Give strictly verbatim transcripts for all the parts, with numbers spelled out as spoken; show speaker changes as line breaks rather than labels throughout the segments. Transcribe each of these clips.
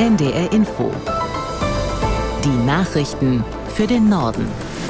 N D R Info. Die Nachrichten für den Norden.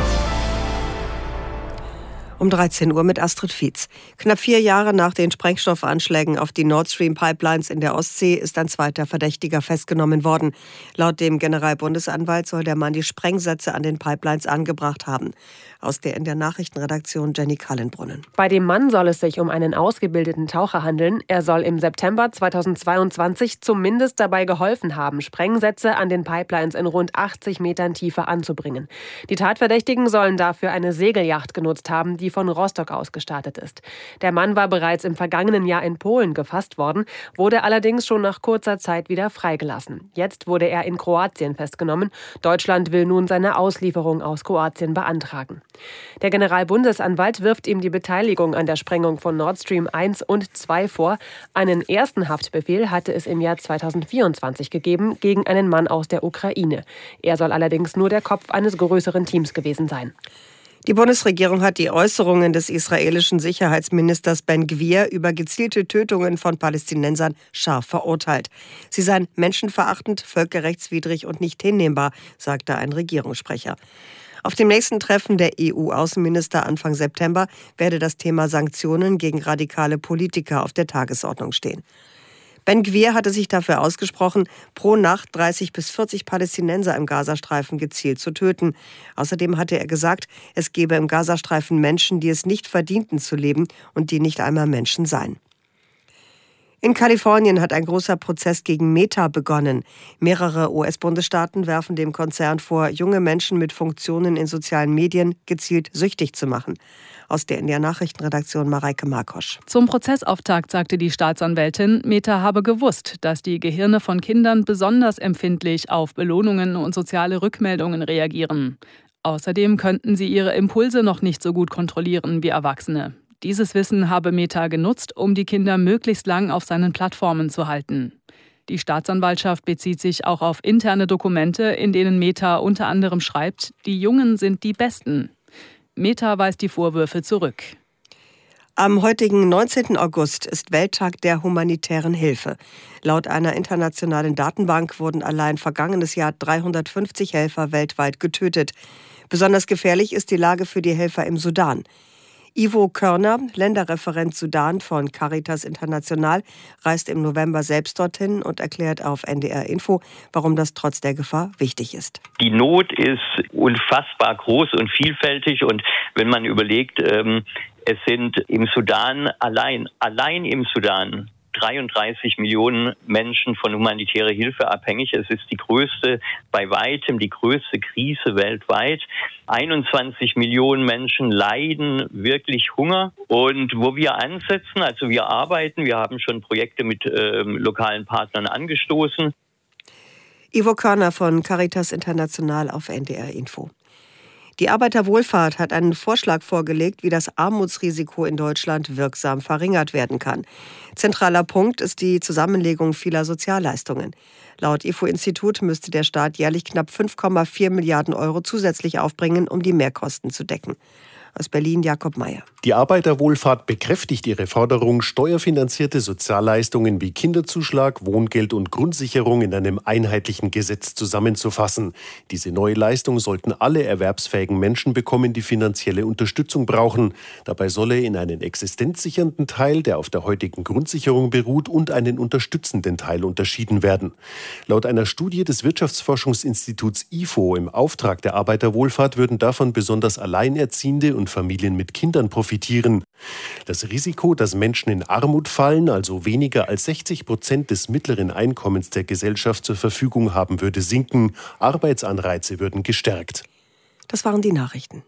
Um dreizehn Uhr mit Astrid Fietz. Knapp vier Jahre nach den Sprengstoffanschlägen auf die Nord Stream Pipelines in der Ostsee ist ein zweiter Verdächtiger festgenommen worden. Laut dem Generalbundesanwalt soll der Mann die Sprengsätze an den Pipelines angebracht haben. Aus der in der Nachrichtenredaktion Jenny Kallenbrunnen.
Bei dem Mann soll es sich um einen ausgebildeten Taucher handeln. Er soll im September zweitausendzweiundzwanzig zumindest dabei geholfen haben, Sprengsätze an den Pipelines in rund achtzig Metern Tiefe anzubringen. Die Tatverdächtigen sollen dafür eine Segelyacht genutzt haben, die von Rostock aus gestartet ist. Der Mann war bereits im vergangenen Jahr in Polen gefasst worden, wurde allerdings schon nach kurzer Zeit wieder freigelassen. Jetzt wurde er in Kroatien festgenommen. Deutschland will nun seine Auslieferung aus Kroatien beantragen. Der Generalbundesanwalt wirft ihm die Beteiligung an der Sprengung von Nord Stream eins und zwei vor. Einen ersten Haftbefehl hatte es im Jahr zweitausendvierundzwanzig gegeben gegen einen Mann aus der Ukraine. Er soll allerdings nur der Kopf eines größeren Teams gewesen sein.
Die Bundesregierung hat die Äußerungen des israelischen Sicherheitsministers Ben Gvir über gezielte Tötungen von Palästinensern scharf verurteilt. Sie seien menschenverachtend, völkerrechtswidrig und nicht hinnehmbar, sagte ein Regierungssprecher. Auf dem nächsten Treffen der E U-Außenminister Anfang September werde das Thema Sanktionen gegen radikale Politiker auf der Tagesordnung stehen. Ben Gvir hatte sich dafür ausgesprochen, pro Nacht dreißig bis vierzig Palästinenser im Gazastreifen gezielt zu töten. Außerdem hatte er gesagt, es gebe im Gazastreifen Menschen, die es nicht verdienten zu leben und die nicht einmal Menschen seien. In Kalifornien hat ein großer Prozess gegen Meta begonnen. Mehrere U S-Bundesstaaten werfen dem Konzern vor, junge Menschen mit Funktionen in sozialen Medien gezielt süchtig zu machen. Aus der N D R-Nachrichtenredaktion Mareike Markosch.
Zum Prozessauftakt sagte die Staatsanwältin, Meta habe gewusst, dass die Gehirne von Kindern besonders empfindlich auf Belohnungen und soziale Rückmeldungen reagieren. Außerdem könnten sie ihre Impulse noch nicht so gut kontrollieren wie Erwachsene. Dieses Wissen habe Meta genutzt, um die Kinder möglichst lang auf seinen Plattformen zu halten. Die Staatsanwaltschaft bezieht sich auch auf interne Dokumente, in denen Meta unter anderem schreibt, die Jungen sind die Besten. Meta weist die Vorwürfe zurück.
Am heutigen neunzehnten August ist Welttag der humanitären Hilfe. Laut einer internationalen Datenbank wurden allein vergangenes Jahr dreihundertfünfzig Helfer weltweit getötet. Besonders gefährlich ist die Lage für die Helfer im Sudan. Ivo Körner, Länderreferent Sudan von Caritas International, reist im November selbst dorthin und erklärt auf N D R Info, warum das trotz der Gefahr wichtig ist.
Die Not ist unfassbar groß und vielfältig und wenn man überlegt, ähm, es sind im Sudan allein, allein im Sudan dreiunddreißig Millionen Menschen von humanitärer Hilfe abhängig. Es ist die größte, bei weitem die größte Krise weltweit. einundzwanzig Millionen Menschen leiden wirklich Hunger. Und wo wir ansetzen, also wir arbeiten, wir haben schon Projekte mit äh, lokalen Partnern angestoßen.
Ivo Körner von Caritas International auf N D R Info. Die Arbeiterwohlfahrt hat einen Vorschlag vorgelegt, wie das Armutsrisiko in Deutschland wirksam verringert werden kann. Zentraler Punkt ist die Zusammenlegung vieler Sozialleistungen. Laut I F O-Institut müsste der Staat jährlich knapp fünf Komma vier Milliarden Euro zusätzlich aufbringen, um die Mehrkosten zu decken. Aus Berlin Jakob Meyer.
Die Arbeiterwohlfahrt bekräftigt ihre Forderung, steuerfinanzierte Sozialleistungen wie Kinderzuschlag, Wohngeld und Grundsicherung in einem einheitlichen Gesetz zusammenzufassen. Diese neue Leistung sollten alle erwerbsfähigen Menschen bekommen, die finanzielle Unterstützung brauchen. Dabei solle in einen existenzsichernden Teil, der auf der heutigen Grundsicherung beruht, und einen unterstützenden Teil unterschieden werden. Laut einer Studie des Wirtschaftsforschungsinstituts I F O im Auftrag der Arbeiterwohlfahrt würden davon besonders Alleinerziehende und Familien mit Kindern profitieren. Das Risiko, dass Menschen in Armut fallen, also weniger als sechzig Prozent des mittleren Einkommens der Gesellschaft zur Verfügung haben, würde sinken. Arbeitsanreize würden gestärkt.
Das waren die Nachrichten.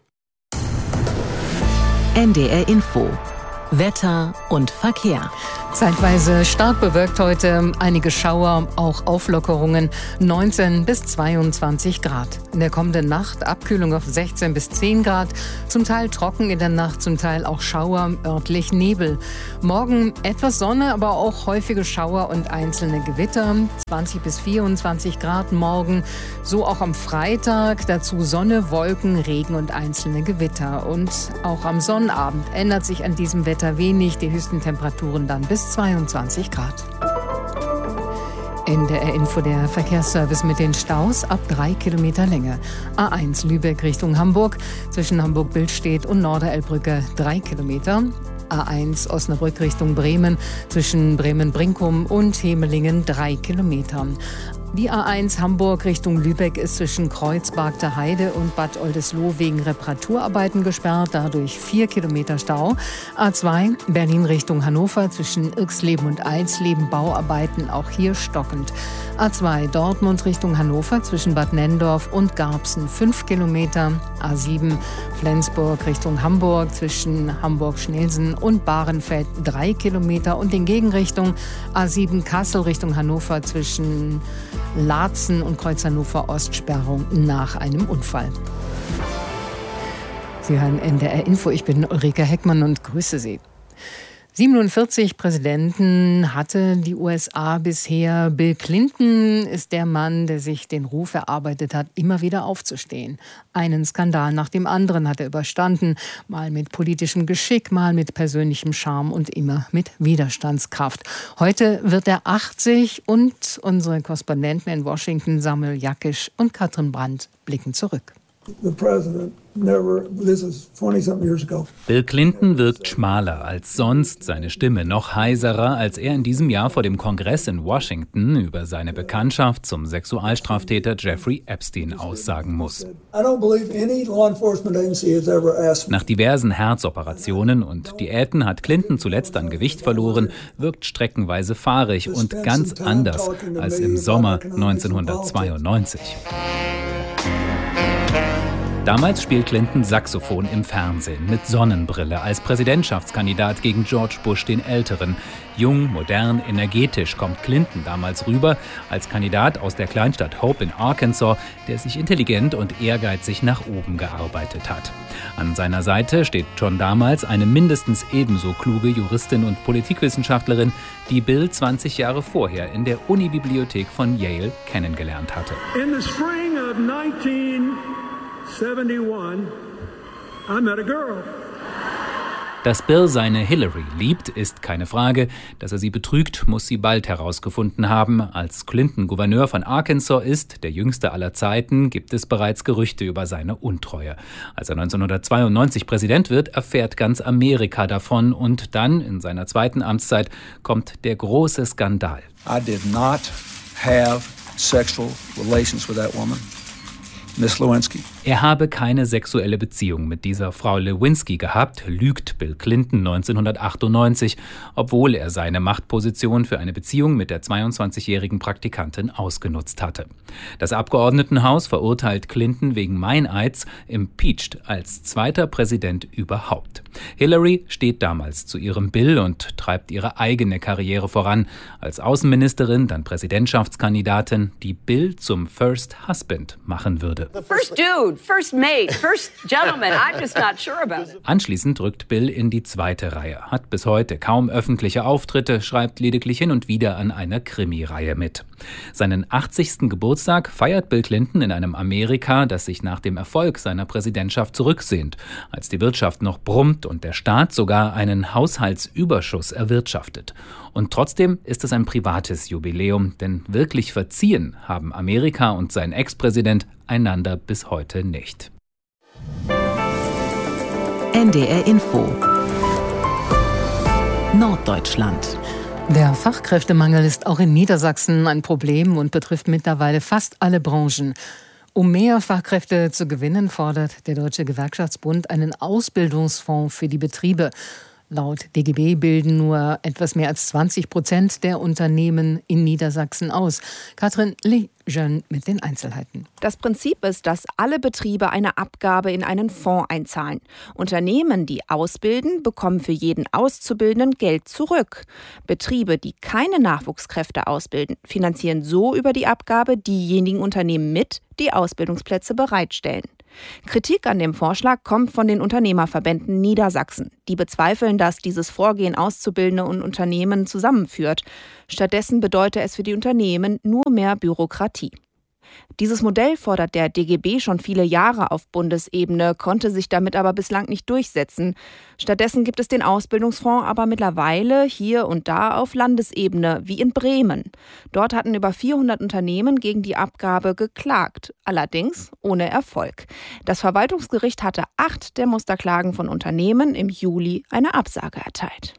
N D R Info. Wetter und Verkehr.
Zeitweise stark bewölkt heute, einige Schauer, auch Auflockerungen, neunzehn bis zweiundzwanzig Grad. In der kommenden Nacht Abkühlung auf sechzehn bis zehn Grad, zum Teil trocken in der Nacht, zum Teil auch Schauer, örtlich Nebel. Morgen etwas Sonne, aber auch häufige Schauer und einzelne Gewitter, zwanzig bis vierundzwanzig Grad morgen, so auch am Freitag, dazu Sonne, Wolken, Regen und einzelne Gewitter. Und auch am Sonnabend ändert sich an diesem Wetter wenig, die höchsten Temperaturen dann bis zweiundzwanzig Grad. N D R-Info, der Verkehrsservice mit den Staus ab drei Kilometer Länge. A eins Lübeck Richtung Hamburg, zwischen Hamburg-Billstedt und Norderelbbrücke drei Kilometer. A eins Osnabrück Richtung Bremen, zwischen Bremen-Brinkum und Hemelingen drei Kilometer. Die A eins Hamburg Richtung Lübeck ist zwischen Kreuzberg der Heide und Bad Oldesloe wegen Reparaturarbeiten gesperrt, dadurch vier Kilometer Stau. A zwei Berlin Richtung Hannover zwischen Irxleben und Eilsleben Bauarbeiten, auch hier stockend. A zwei Dortmund Richtung Hannover zwischen Bad Nenndorf und Garbsen fünf Kilometer. A sieben Flensburg Richtung Hamburg zwischen Hamburg-Schnelsen und Bahrenfeld drei Kilometer und in Gegenrichtung A sieben Kassel Richtung Hannover zwischen Laatzen und Kreuz Hannover Ost Sperrung nach einem Unfall. Sie hören N D R Info, ich bin Ulrike Heckmann und grüße Sie. siebenundvierzig Präsidenten hatte die U S A bisher. Bill Clinton ist der Mann, der sich den Ruf erarbeitet hat, immer wieder aufzustehen. Einen Skandal nach dem anderen hat er überstanden. Mal mit politischem Geschick, mal mit persönlichem Charme und immer mit Widerstandskraft. Heute wird er achtzig und unsere Korrespondenten in Washington, Samuel Jakisch und Katrin Brandt, blicken zurück.
Bill Clinton wirkt schmaler als sonst, seine Stimme noch heiserer, als er in diesem Jahr vor dem Kongress in Washington über seine Bekanntschaft zum Sexualstraftäter Jeffrey Epstein aussagen muss. Nach diversen Herzoperationen und Diäten hat Clinton zuletzt an Gewicht verloren, wirkt streckenweise fahrig und ganz anders als im Sommer neunzehnhundertzweiundneunzig. Damals spielt Clinton Saxophon im Fernsehen mit Sonnenbrille als Präsidentschaftskandidat gegen George Bush den Älteren. Jung, modern, energetisch kommt Clinton damals rüber als Kandidat aus der Kleinstadt Hope in Arkansas, der sich intelligent und ehrgeizig nach oben gearbeitet hat. An seiner Seite steht schon damals eine mindestens ebenso kluge Juristin und Politikwissenschaftlerin, die Bill zwanzig Jahre vorher in der Unibibliothek von Yale kennengelernt hatte.
In the spring of nineteen seventy-one, I met a girl.
Dass Bill seine Hillary liebt, ist keine Frage. Dass er sie betrügt, muss sie bald herausgefunden haben. Als Clinton Gouverneur von Arkansas ist, der jüngste aller Zeiten, gibt es bereits Gerüchte über seine Untreue. Als er neunzehnhundertzweiundneunzig Präsident wird, erfährt ganz Amerika davon. Und dann, in seiner zweiten Amtszeit, kommt der große Skandal.
I did not have sexual relations with that woman. Miss Lewinsky.
Er habe keine sexuelle Beziehung mit dieser Frau Lewinsky gehabt, lügt Bill Clinton neunzehnhundertachtundneunzig, obwohl er seine Machtposition für eine Beziehung mit der zweiundzwanzigjährigen Praktikantin ausgenutzt hatte. Das Abgeordnetenhaus verurteilt Clinton wegen Meineids, impeached als zweiter Präsident überhaupt. Hillary steht damals zu ihrem Bill und treibt ihre eigene Karriere voran. Als Außenministerin, dann Präsidentschaftskandidatin, die Bill zum First Husband machen würde.
First dude, first mate, first gentleman, I'm just not sure about it.
Anschließend rückt Bill in die zweite Reihe, hat bis heute kaum öffentliche Auftritte, schreibt lediglich hin und wieder an einer Krimireihe mit. Seinen achtzigsten Geburtstag feiert Bill Clinton in einem Amerika, das sich nach dem Erfolg seiner Präsidentschaft zurücksehnt, als die Wirtschaft noch brummt und der Staat sogar einen Haushaltsüberschuss erwirtschaftet. Und trotzdem ist es ein privates Jubiläum, denn wirklich verziehen haben Amerika und sein Ex-Präsident einander bis heute nicht.
N D R Info Norddeutschland.
Der Fachkräftemangel ist auch in Niedersachsen ein Problem und betrifft mittlerweile fast alle Branchen. Um mehr Fachkräfte zu gewinnen, fordert der Deutsche Gewerkschaftsbund einen Ausbildungsfonds für die Betriebe. Laut D G B bilden nur etwas mehr als zwanzig Prozent der Unternehmen in Niedersachsen aus. Katrin Lejeune mit den Einzelheiten.
Das Prinzip ist, dass alle Betriebe eine Abgabe in einen Fonds einzahlen. Unternehmen, die ausbilden, bekommen für jeden Auszubildenden Geld zurück. Betriebe, die keine Nachwuchskräfte ausbilden, finanzieren so über die Abgabe diejenigen Unternehmen mit, die Ausbildungsplätze bereitstellen. Kritik an dem Vorschlag kommt von den Unternehmerverbänden Niedersachsen. Die bezweifeln, dass dieses Vorgehen Auszubildende und Unternehmen zusammenführt. Stattdessen bedeutet es für die Unternehmen nur mehr Bürokratie. Dieses Modell fordert der D G B schon viele Jahre auf Bundesebene, konnte sich damit aber bislang nicht durchsetzen. Stattdessen gibt es den Ausbildungsfonds aber mittlerweile hier und da auf Landesebene, wie in Bremen. Dort hatten über vierhundert Unternehmen gegen die Abgabe geklagt, allerdings ohne Erfolg. Das Verwaltungsgericht hatte acht der Musterklagen von Unternehmen im Juli eine Absage erteilt.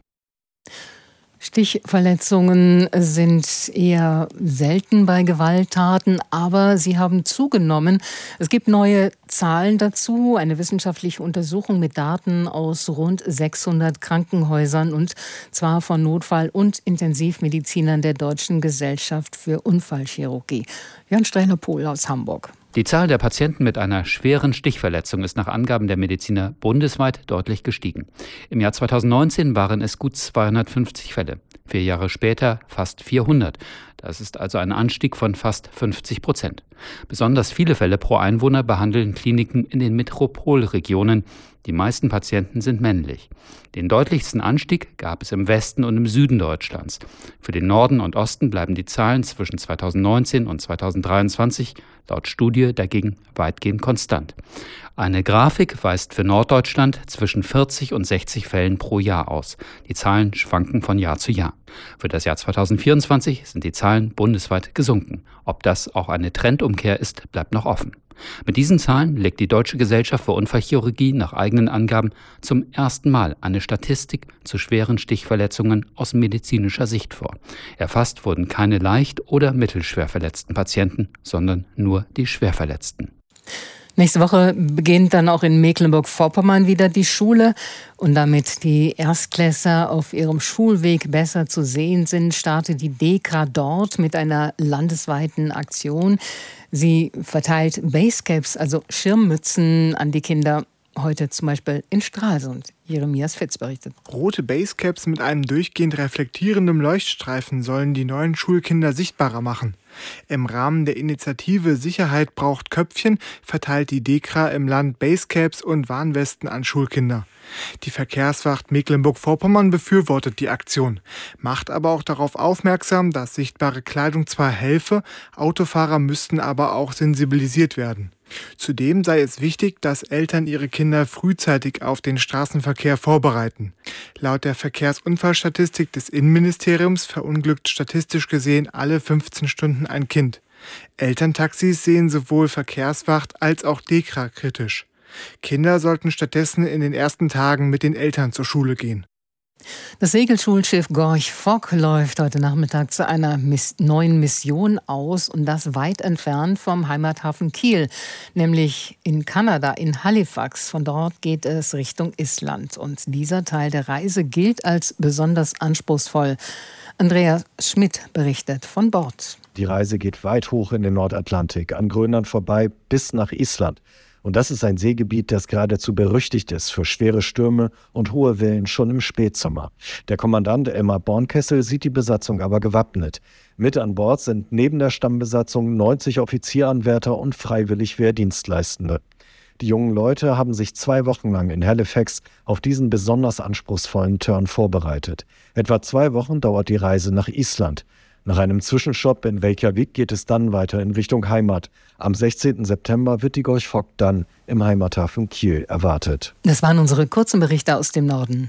Stichverletzungen sind eher selten bei Gewalttaten, aber sie haben zugenommen. Es gibt neue Zahlen dazu, eine wissenschaftliche Untersuchung mit Daten aus rund sechshundert Krankenhäusern und zwar von Notfall- und Intensivmedizinern der Deutschen Gesellschaft für Unfallchirurgie. Jan Strehler-Pohl aus Hamburg.
Die Zahl der Patienten mit einer schweren Stichverletzung ist nach Angaben der Mediziner bundesweit deutlich gestiegen. Im Jahr zweitausendneunzehn waren es gut zweihundertfünfzig Fälle, vier Jahre später fast vierhundert. Das ist also ein Anstieg von fast fünfzig Prozent. Besonders viele Fälle pro Einwohner behandeln Kliniken in den Metropolregionen. Die meisten Patienten sind männlich. Den deutlichsten Anstieg gab es im Westen und im Süden Deutschlands. Für den Norden und Osten bleiben die Zahlen zwischen zweitausendneunzehn und zweitausenddreiundzwanzig laut Studie dagegen weitgehend konstant. Eine Grafik weist für Norddeutschland zwischen vierzig und sechzig Fällen pro Jahr aus. Die Zahlen schwanken von Jahr zu Jahr. Für das Jahr zweitausendvierundzwanzig sind die Zahlen bundesweit gesunken. Ob das auch eine Trendumkehr ist, bleibt noch offen. Mit diesen Zahlen legt die Deutsche Gesellschaft für Unfallchirurgie nach eigenen Angaben zum ersten Mal eine Statistik zu schweren Stichverletzungen aus medizinischer Sicht vor. Erfasst wurden keine leicht oder mittelschwer verletzten Patienten, sondern nur die Schwerverletzten.
Nächste Woche beginnt dann auch in Mecklenburg-Vorpommern wieder die Schule. Und damit die Erstklässler auf ihrem Schulweg besser zu sehen sind, startet die DEKRA dort mit einer landesweiten Aktion. Sie verteilt Basecaps, also Schirmmützen, an die Kinder. Heute zum Beispiel in Stralsund. Jeremias Fitz berichtet.
Rote Basecaps mit einem durchgehend reflektierenden Leuchtstreifen sollen die neuen Schulkinder sichtbarer machen. Im Rahmen der Initiative Sicherheit braucht Köpfchen verteilt die DEKRA im Land Basecaps und Warnwesten an Schulkinder. Die Verkehrswacht Mecklenburg-Vorpommern befürwortet die Aktion, macht aber auch darauf aufmerksam, dass sichtbare Kleidung zwar helfe, Autofahrer müssten aber auch sensibilisiert werden. Zudem sei es wichtig, dass Eltern ihre Kinder frühzeitig auf den Straßenverkehr vorbereiten. Laut der Verkehrsunfallstatistik des Innenministeriums verunglückt statistisch gesehen alle fünfzehn Stunden ein Kind. Elterntaxis sehen sowohl Verkehrswacht als auch DEKRA kritisch. Kinder sollten stattdessen in den ersten Tagen mit den Eltern zur Schule gehen.
Das Segelschulschiff Gorch Fock läuft heute Nachmittag zu einer Miss- neuen Mission aus und das weit entfernt vom Heimathafen Kiel, nämlich in Kanada, in Halifax. Von dort geht es Richtung Island und dieser Teil der Reise gilt als besonders anspruchsvoll. Andreas Schmidt berichtet von Bord.
Die Reise geht weit hoch in den Nordatlantik, an Grönland vorbei bis nach Island. Und das ist ein Seegebiet, das geradezu berüchtigt ist für schwere Stürme und hohe Wellen schon im Spätsommer. Der Kommandant Elmar Bornkessel sieht die Besatzung aber gewappnet. Mit an Bord sind neben der Stammbesatzung neunzig Offizieranwärter und freiwillig Wehrdienstleistende. Die jungen Leute haben sich zwei Wochen lang in Halifax auf diesen besonders anspruchsvollen Turn vorbereitet. Etwa zwei Wochen dauert die Reise nach Island. Nach einem Zwischenstopp in Reykjavik geht es dann weiter in Richtung Heimat. Am sechzehnten September wird die Gorch Fock dann im Heimathafen Kiel erwartet.
Das waren unsere kurzen Berichte aus dem Norden.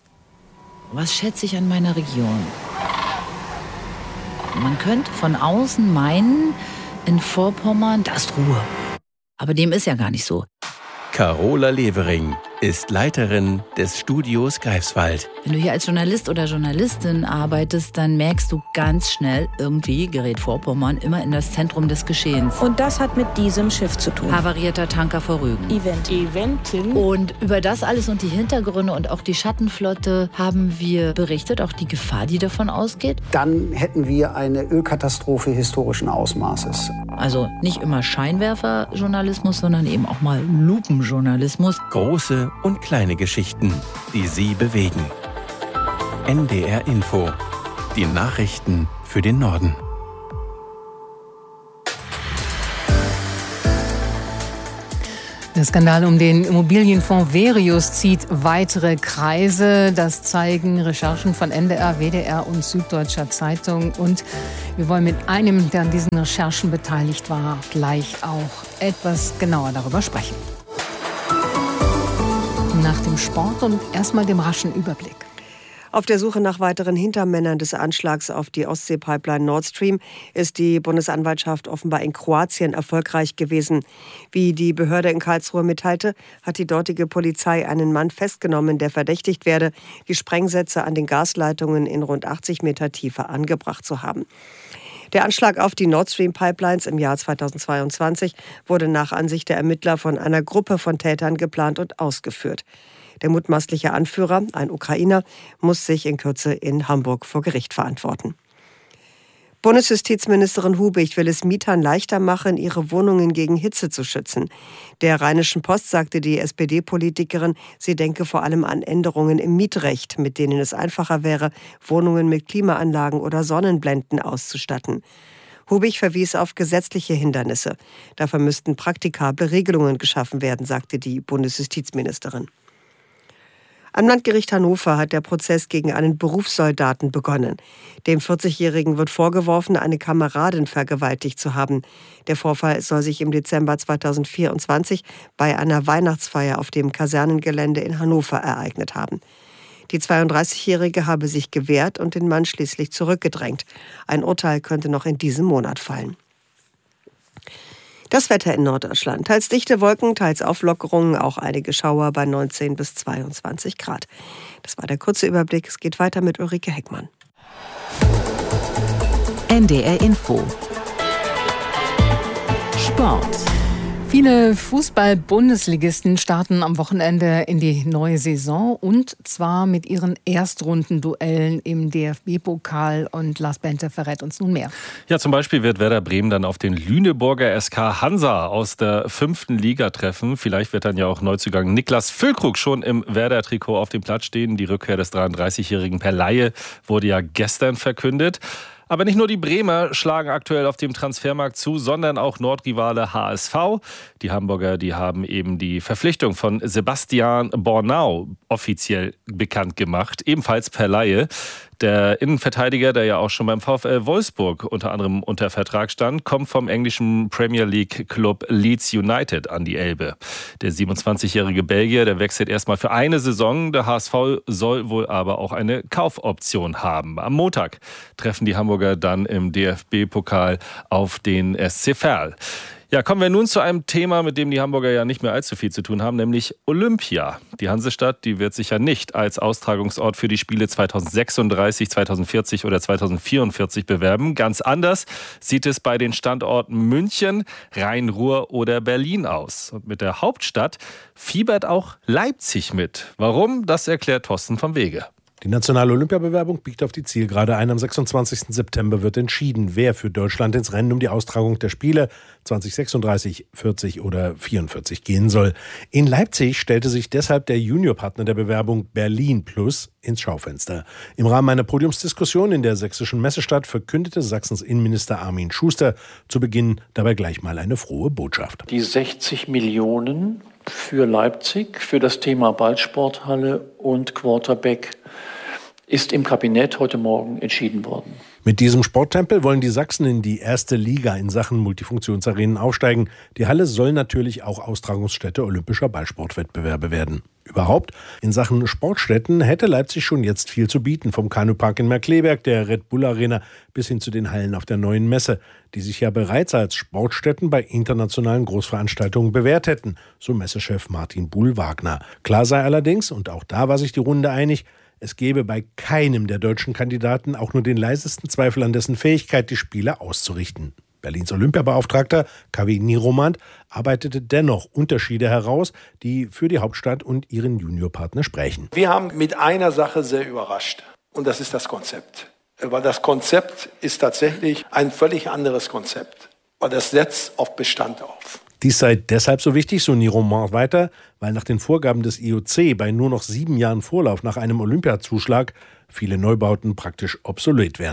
Was schätze ich an meiner Region? Man könnte von außen meinen, in Vorpommern, da ist Ruhe. Aber dem ist ja gar nicht so.
Carola Levering ist Leiterin des Studios Greifswald.
Wenn du hier als Journalist oder Journalistin arbeitest, dann merkst du ganz schnell, irgendwie gerät Vorpommern immer in das Zentrum des Geschehens.
Und das hat mit diesem Schiff zu tun.
Havarierter Tanker vor Rügen.
Event.
Eventin. Und über das alles und die Hintergründe und auch die Schattenflotte haben wir berichtet, auch die Gefahr, die davon ausgeht.
Dann hätten wir eine Ölkatastrophe historischen Ausmaßes.
Also nicht immer Scheinwerferjournalismus, sondern eben auch mal Lupenjournalismus.
Große und kleine Geschichten, die Sie bewegen. N D R Info. Die Nachrichten für den Norden.
Der Skandal um den Immobilienfonds Verius zieht weitere Kreise. Das zeigen Recherchen von N D R, W D R und Süddeutscher Zeitung. Und wir wollen mit einem, der an diesen Recherchen beteiligt war, gleich auch etwas genauer darüber sprechen. Nach dem Sport und erstmal dem raschen Überblick.
Auf der Suche nach weiteren Hintermännern des Anschlags auf die Ostsee-Pipeline Nord Stream ist die Bundesanwaltschaft offenbar in Kroatien erfolgreich gewesen. Wie die Behörde in Karlsruhe mitteilte, hat die dortige Polizei einen Mann festgenommen, der verdächtigt werde, die Sprengsätze an den Gasleitungen in rund achtzig Meter Tiefe angebracht zu haben. Der Anschlag auf die Nord Stream Pipelines im Jahr zweitausendzweiundzwanzig wurde nach Ansicht der Ermittler von einer Gruppe von Tätern geplant und ausgeführt. Der mutmaßliche Anführer, ein Ukrainer, muss sich in Kürze in Hamburg vor Gericht verantworten. Bundesjustizministerin Hubig will es Mietern leichter machen, ihre Wohnungen gegen Hitze zu schützen. Der Rheinischen Post sagte die S P D-Politikerin, sie denke vor allem an Änderungen im Mietrecht, mit denen es einfacher wäre, Wohnungen mit Klimaanlagen oder Sonnenblenden auszustatten. Hubig verwies auf gesetzliche Hindernisse. Dafür müssten praktikable Regelungen geschaffen werden, sagte die Bundesjustizministerin. Am Landgericht Hannover hat der Prozess gegen einen Berufssoldaten begonnen. Dem vierzigjährigen wird vorgeworfen, eine Kameradin vergewaltigt zu haben. Der Vorfall soll sich im Dezember zweitausendvierundzwanzig bei einer Weihnachtsfeier auf dem Kasernengelände in Hannover ereignet haben. Die zweiunddreißigjährige habe sich gewehrt und den Mann schließlich zurückgedrängt. Ein Urteil könnte noch in diesem Monat fallen. Das Wetter in Norddeutschland. Teils dichte Wolken, teils Auflockerungen, auch einige Schauer bei neunzehn bis zweiundzwanzig Grad. Das war der kurze Überblick. Es geht weiter mit Ulrike Heckmann.
N D R Info. Sport.
Viele Fußball-Bundesligisten starten am Wochenende in die neue Saison und zwar mit ihren Erstrundenduellen im D F B-Pokal und Lars Bente verrät uns nun mehr.
Ja, zum Beispiel wird Werder Bremen dann auf den Lüneburger S K Hansa aus der fünften Liga treffen. Vielleicht wird dann ja auch Neuzugang Niklas Füllkrug schon im Werder-Trikot auf dem Platz stehen. Die Rückkehr des dreiunddreißigjährigen per Leihe wurde ja gestern verkündet. Aber nicht nur die Bremer schlagen aktuell auf dem Transfermarkt zu, sondern auch Nordrivale H S V. Die Hamburger, die haben eben die Verpflichtung von Sebastian Bornau offiziell bekannt gemacht, ebenfalls per Leihe. Der Innenverteidiger, der ja auch schon beim VfL Wolfsburg unter anderem unter Vertrag stand, kommt vom englischen Premier League Club Leeds United an die Elbe. Der siebenundzwanzigjährige Belgier, der wechselt erstmal für eine Saison. Der H S V soll wohl aber auch eine Kaufoption haben. Am Montag treffen die Hamburger dann im D F B-Pokal auf den S C Verl. Ja, kommen wir nun zu einem Thema, mit dem die Hamburger ja nicht mehr allzu viel zu tun haben, nämlich Olympia. Die Hansestadt, die wird sich ja nicht als Austragungsort für die Spiele zweitausendsechsunddreißig, zweitausendvierzig oder zweitausendvierundvierzig bewerben. Ganz anders sieht es bei den Standorten München, Rhein-Ruhr oder Berlin aus. Und mit der Hauptstadt fiebert auch Leipzig mit. Warum? Das erklärt Thorsten vom Wege.
Die nationale Olympiabewerbung biegt auf die Zielgerade ein. Am sechsundzwanzigsten September wird entschieden, wer für Deutschland ins Rennen um die Austragung der Spiele zweitausendsechsunddreißig, vierzig oder vierundvierzig gehen soll. In Leipzig stellte sich deshalb der Juniorpartner der Bewerbung Berlin Plus ins Schaufenster. Im Rahmen einer Podiumsdiskussion in der sächsischen Messestadt verkündete Sachsens Innenminister Armin Schuster zu Beginn dabei gleich mal eine frohe Botschaft.
Die sechzig Millionen für Leipzig, für das Thema Ballsporthalle und Quarterback ist im Kabinett heute Morgen entschieden worden.
Mit diesem Sporttempel wollen die Sachsen in die erste Liga in Sachen Multifunktionsarenen aufsteigen. Die Halle soll natürlich auch Austragungsstätte olympischer Ballsportwettbewerbe werden. Überhaupt, in Sachen Sportstätten hätte Leipzig schon jetzt viel zu bieten. Vom Kanupark in Markkleeberg, der Red Bull Arena bis hin zu den Hallen auf der Neuen Messe, die sich ja bereits als Sportstätten bei internationalen Großveranstaltungen bewährt hätten, so Messechef Martin Buhl-Wagner. Klar sei allerdings, und auch da war sich die Runde einig, es gebe bei keinem der deutschen Kandidaten auch nur den leisesten Zweifel an dessen Fähigkeit, die Spiele auszurichten. Berlins Olympiabeauftragter Kaveh Niromand arbeitete dennoch Unterschiede heraus, die für die Hauptstadt und ihren Juniorpartner sprechen.
Wir haben mit einer Sache sehr überrascht, und das ist das Konzept. Weil das Konzept ist tatsächlich ein völlig anderes Konzept, weil das setzt auf Bestand auf.
Dies sei deshalb so wichtig, so Niromand weiter, weil nach den Vorgaben des I O C bei nur noch sieben Jahren Vorlauf nach einem Olympiazuschlag viele Neubauten praktisch obsolet wären.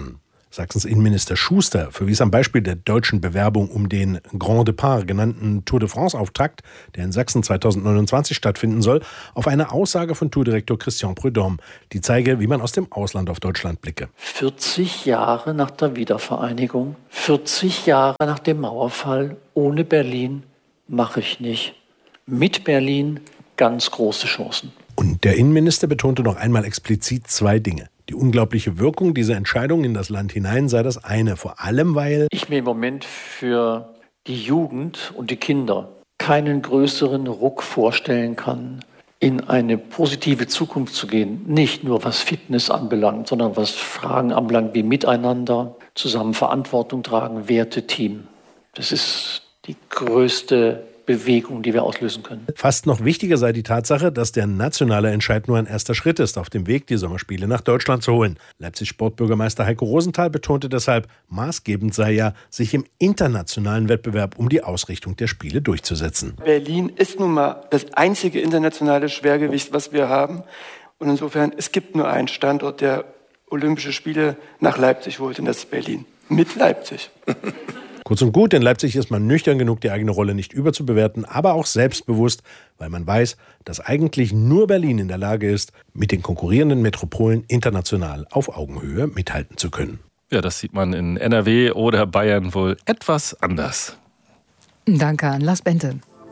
Sachsens Innenminister Schuster verwies am Beispiel der deutschen Bewerbung um den Grand Départ genannten Tour de France-Auftakt, der in Sachsen zweitausendneunundzwanzig stattfinden soll, auf eine Aussage von Tourdirektor Christian Prudhomme, die zeige, wie man aus dem Ausland auf Deutschland blicke.
vierzig Jahre nach der Wiedervereinigung, vierzig Jahre nach dem Mauerfall, ohne Berlin mache ich nicht. Mit Berlin ganz große Chancen.
Und der Innenminister betonte noch einmal explizit zwei Dinge. Die unglaubliche Wirkung dieser Entscheidung in das Land hinein sei das eine, vor allem weil
ich mir im Moment für die Jugend und die Kinder keinen größeren Ruck vorstellen kann, in eine positive Zukunft zu gehen. Nicht nur was Fitness anbelangt, sondern was Fragen anbelangt wie Miteinander, zusammen Verantwortung tragen, Werte, Team. Das ist die größte Bewegung, die wir auslösen können.
Fast noch wichtiger sei die Tatsache, dass der nationale Entscheid nur ein erster Schritt ist, auf dem Weg, die Sommerspiele nach Deutschland zu holen. Leipzig-Sportbürgermeister Heiko Rosenthal betonte deshalb, maßgebend sei ja, sich im internationalen Wettbewerb um die Ausrichtung der Spiele durchzusetzen.
Berlin ist nun mal das einzige internationale Schwergewicht, was wir haben. Und insofern, es gibt nur einen Standort, der Olympische Spiele nach Leipzig holt, und das ist Berlin. Mit Leipzig.
Kurz und gut, in Leipzig ist man nüchtern genug, die eigene Rolle nicht überzubewerten, aber auch selbstbewusst, weil man weiß, dass eigentlich nur Berlin in der Lage ist, mit den konkurrierenden Metropolen international auf Augenhöhe mithalten zu können.
Ja, das sieht man in N R W oder Bayern wohl etwas anders.
Danke an Lars Bente.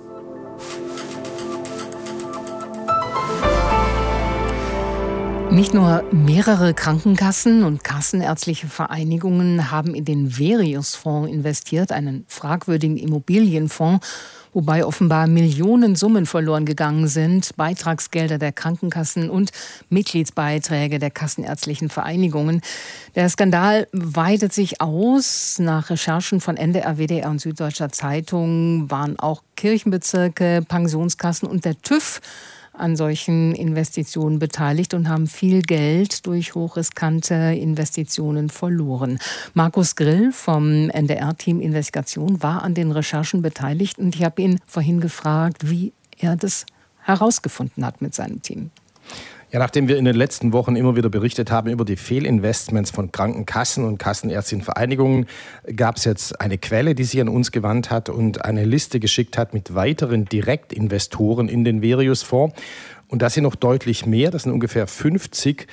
Nicht nur mehrere Krankenkassen und kassenärztliche Vereinigungen haben in den Verius-Fonds investiert, einen fragwürdigen Immobilienfonds, wobei offenbar Millionensummen verloren gegangen sind, Beitragsgelder der Krankenkassen und Mitgliedsbeiträge der kassenärztlichen Vereinigungen. Der Skandal weitet sich aus. Nach Recherchen von N D R, W D R und Süddeutscher Zeitung waren auch Kirchenbezirke, Pensionskassen und der TÜV an solchen Investitionen beteiligt und haben viel Geld durch hochriskante Investitionen verloren. Markus Grill vom N D R-Team Investigation war an den Recherchen beteiligt und ich habe ihn vorhin gefragt, wie er das herausgefunden hat mit seinem Team.
Ja, nachdem wir in den letzten Wochen immer wieder berichtet haben über die Fehlinvestments von Krankenkassen und kassenärztlichen Vereinigungen, gab es jetzt eine Quelle, die sich an uns gewandt hat und eine Liste geschickt hat mit weiteren Direktinvestoren in den Verius-Fonds. Und das sind noch deutlich mehr, das sind ungefähr fünfzig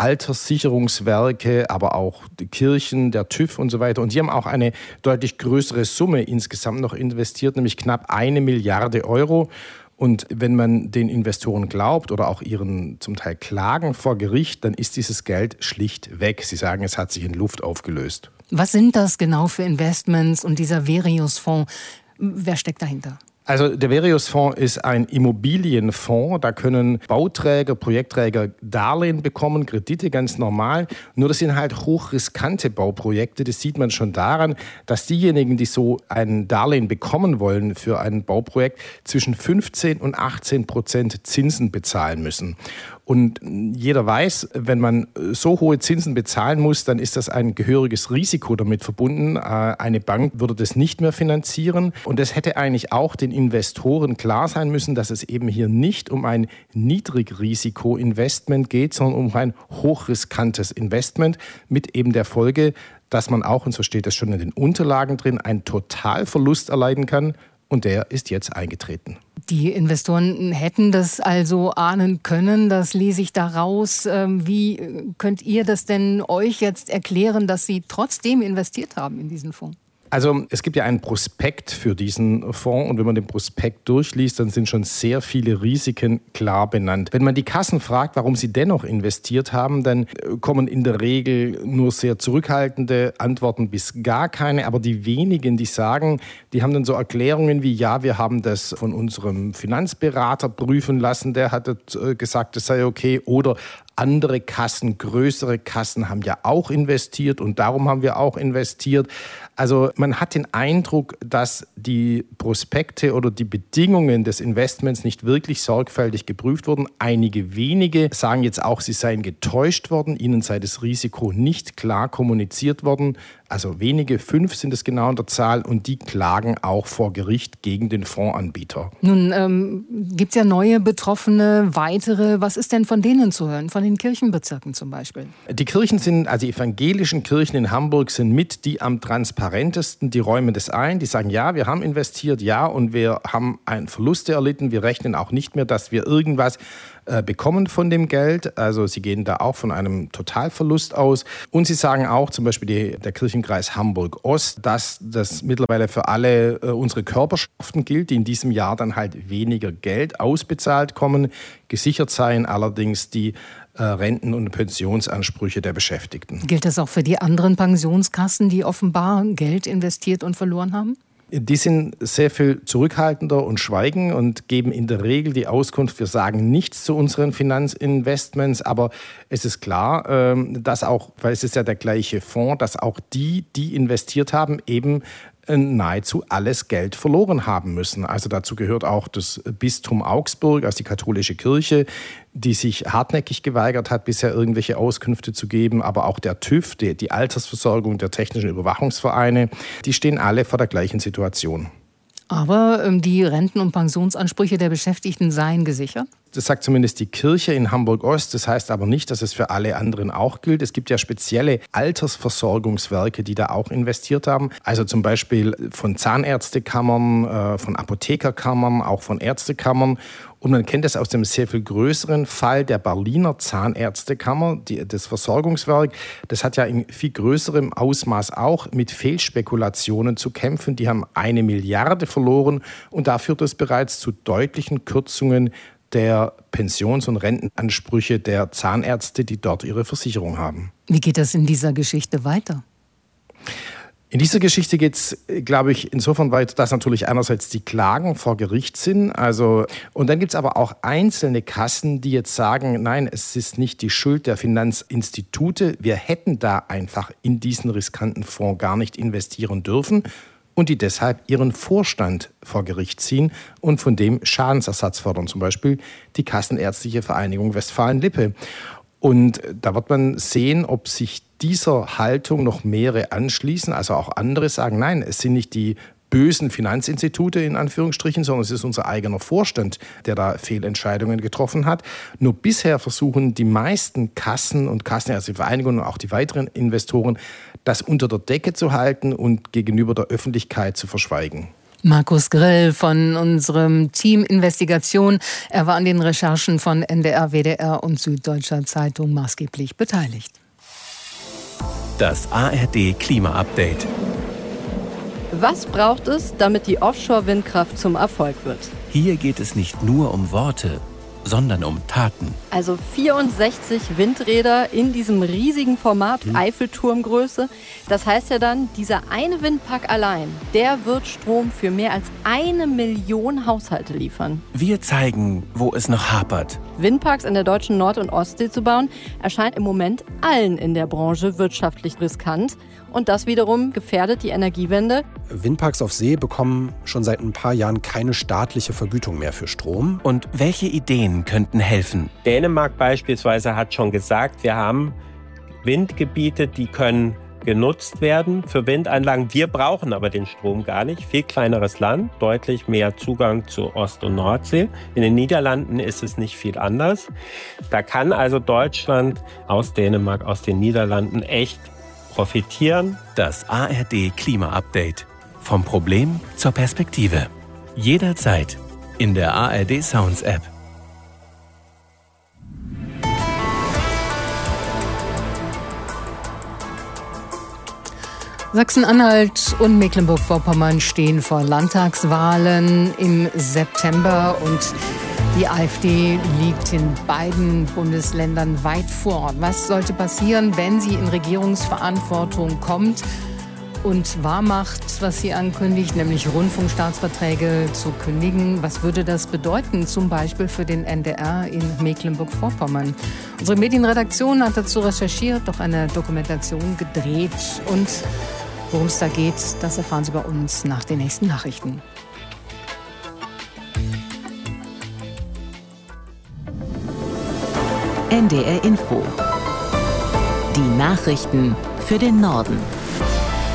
Alterssicherungswerke, aber auch die Kirchen, der TÜV und so weiter. Und die haben auch eine deutlich größere Summe insgesamt noch investiert, nämlich knapp eine Milliarde Euro. Und wenn man den Investoren glaubt oder auch ihren zum Teil Klagen vor Gericht, dann ist dieses Geld schlicht weg. Sie sagen, es hat sich in Luft aufgelöst.
Was sind das genau für Investments und dieser Verius-Fonds? Wer steckt dahinter?
Also der Verius-Fonds ist ein Immobilienfonds. Da können Bauträger, Projektträger Darlehen bekommen, Kredite ganz normal. Nur das sind halt hochriskante Bauprojekte. Das sieht man schon daran, dass diejenigen, die so ein Darlehen bekommen wollen für ein Bauprojekt, zwischen fünfzehn und achtzehn Prozent Zinsen bezahlen müssen. Und jeder weiß, wenn man so hohe Zinsen bezahlen muss, dann ist das ein gehöriges Risiko damit verbunden. Eine Bank würde das nicht mehr finanzieren. Und es hätte eigentlich auch den Investoren klar sein müssen, dass es eben hier nicht um ein Niedrigrisiko-Investment geht, sondern um ein hochriskantes Investment mit eben der Folge, dass man auch, und so steht das schon in den Unterlagen drin, einen Totalverlust erleiden kann. Und der ist jetzt eingetreten.
Die Investoren hätten das also ahnen können, das lese ich daraus. Wie könnt ihr das denn euch jetzt erklären, dass sie trotzdem investiert haben in diesen Fonds?
Also es gibt ja einen Prospekt für diesen Fonds und wenn man den Prospekt durchliest, dann sind schon sehr viele Risiken klar benannt. Wenn man die Kassen fragt, warum sie dennoch investiert haben, dann kommen in der Regel nur sehr zurückhaltende Antworten bis gar keine. Aber die wenigen, die sagen, die haben dann so Erklärungen wie, ja, wir haben das von unserem Finanzberater prüfen lassen, der hat gesagt, das sei okay, oder andere Kassen, größere Kassen haben ja auch investiert und darum haben wir auch investiert. Also man hat den Eindruck, dass die Prospekte oder die Bedingungen des Investments nicht wirklich sorgfältig geprüft wurden. Einige wenige sagen jetzt auch, sie seien getäuscht worden, ihnen sei das Risiko nicht klar kommuniziert worden. Also wenige, fünf sind es genau in der Zahl und die klagen auch vor Gericht gegen den Fondsanbieter.
Nun ähm, gibt es ja neue Betroffene, weitere. Was ist denn von denen zu hören, von den Kirchenbezirken zum Beispiel?
Die Kirchen sind, also die evangelischen Kirchen in Hamburg sind mit die am transparentesten. Die räumen das ein, die sagen, ja, wir haben investiert, ja, und wir haben einen Verluste erlitten. Wir rechnen auch nicht mehr, dass wir irgendwas äh, bekommen von dem Geld. Also sie gehen da auch von einem Totalverlust aus. Und sie sagen auch, zum Beispiel die, der Kirchenkreis Hamburg-Ost, dass das mittlerweile für alle äh, unsere Körperschaften gilt, die in diesem Jahr dann halt weniger Geld ausbezahlt kommen. Gesichert seien allerdings die äh, Renten- und Pensionsansprüche der Beschäftigten.
Gilt das auch für die anderen Pensionskassen, die offenbar Geld investiert und verloren haben?
Die sind sehr viel zurückhaltender und schweigen und geben in der Regel die Auskunft, wir sagen nichts zu unseren Finanzinvestments, aber es ist klar, dass auch, weil es ist ja der gleiche Fonds, dass auch die, die investiert haben, eben nahezu alles Geld verloren haben müssen. Also dazu gehört auch das Bistum Augsburg, also die katholische Kirche, die sich hartnäckig geweigert hat, bisher irgendwelche Auskünfte zu geben, aber auch der TÜV, die, die Altersversorgung der technischen Überwachungsvereine, die stehen alle vor der gleichen Situation.
Aber ähm, die Renten- und Pensionsansprüche der Beschäftigten seien gesichert?
Das sagt zumindest die Kirche in Hamburg-Ost. Das heißt aber nicht, dass es für alle anderen auch gilt. Es gibt ja spezielle Altersversorgungswerke, die da auch investiert haben. Also zum Beispiel von Zahnärztekammern, von Apothekerkammern, auch von Ärztekammern. Und man kennt es aus dem sehr viel größeren Fall der Berliner Zahnärztekammer, die, das Versorgungswerk. Das hat ja in viel größerem Ausmaß auch mit Fehlspekulationen zu kämpfen. Die haben eine Milliarde verloren und da führt es bereits zu deutlichen Kürzungen der Pensions- und Rentenansprüche der Zahnärzte, die dort ihre Versicherung haben.
Wie geht das in dieser Geschichte weiter?
In dieser Geschichte geht es, glaube ich, insofern weiter, dass natürlich einerseits die Klagen vor Gericht sind. Also, und dann gibt es aber auch einzelne Kassen, die jetzt sagen, nein, es ist nicht die Schuld der Finanzinstitute. Wir hätten da einfach in diesen riskanten Fonds gar nicht investieren dürfen. Und die deshalb ihren Vorstand vor Gericht ziehen und von dem Schadensersatz fordern, zum Beispiel die Kassenärztliche Vereinigung Westfalen-Lippe. Und da wird man sehen, ob sich dieser Haltung noch mehrere anschließen, also auch andere sagen, nein, es sind nicht die bösen Finanzinstitute in Anführungsstrichen, sondern es ist unser eigener Vorstand, der da Fehlentscheidungen getroffen hat. Nur bisher versuchen die meisten Kassen und Kassenärztliche Vereinigungen und auch die weiteren Investoren, das unter der Decke zu halten und gegenüber der Öffentlichkeit zu verschweigen.
Markus Grill von unserem Team Investigation. Er war an den Recherchen von N D R, W D R und Süddeutscher Zeitung maßgeblich beteiligt.
Das A R D Klima-Update.
Was braucht es, damit die Offshore-Windkraft zum Erfolg wird?
Hier geht es nicht nur um Worte, sondern um Taten.
Also vierundsechzig Windräder in diesem riesigen Format, hm. Eiffelturmgröße. Das heißt ja dann, dieser eine Windpark allein, der wird Strom für mehr als eine Million Haushalte liefern.
Wir zeigen, wo es noch hapert.
Windparks in der deutschen Nord- und Ostsee zu bauen, erscheint im Moment allen in der Branche wirtschaftlich riskant. Und das wiederum gefährdet die Energiewende.
Windparks auf See bekommen schon seit ein paar Jahren keine staatliche Vergütung mehr für Strom.
Und welche Ideen könnten helfen?
Dänemark beispielsweise hat schon gesagt, wir haben Windgebiete, die können genutzt werden für Windanlagen. Wir brauchen aber den Strom gar nicht. Viel kleineres Land, deutlich mehr Zugang zu Ost- und Nordsee. In den Niederlanden ist es nicht viel anders. Da kann also Deutschland aus Dänemark, aus den Niederlanden echt profitieren.
Das A R D Klima-Update. Vom Problem zur Perspektive. Jederzeit in der A R D Sounds App.
Sachsen-Anhalt und Mecklenburg-Vorpommern stehen vor Landtagswahlen im September und die AfD liegt in beiden Bundesländern weit vor. Was sollte passieren, wenn sie in Regierungsverantwortung kommt und wahrmacht, was sie ankündigt, nämlich Rundfunkstaatsverträge zu kündigen? Was würde das bedeuten, zum Beispiel für den N D R in Mecklenburg-Vorpommern? Unsere Medienredaktion hat dazu recherchiert, doch eine Dokumentation gedreht. Und worum es da geht, das erfahren Sie bei uns nach den nächsten Nachrichten.
N D R Info. Die Nachrichten für den Norden.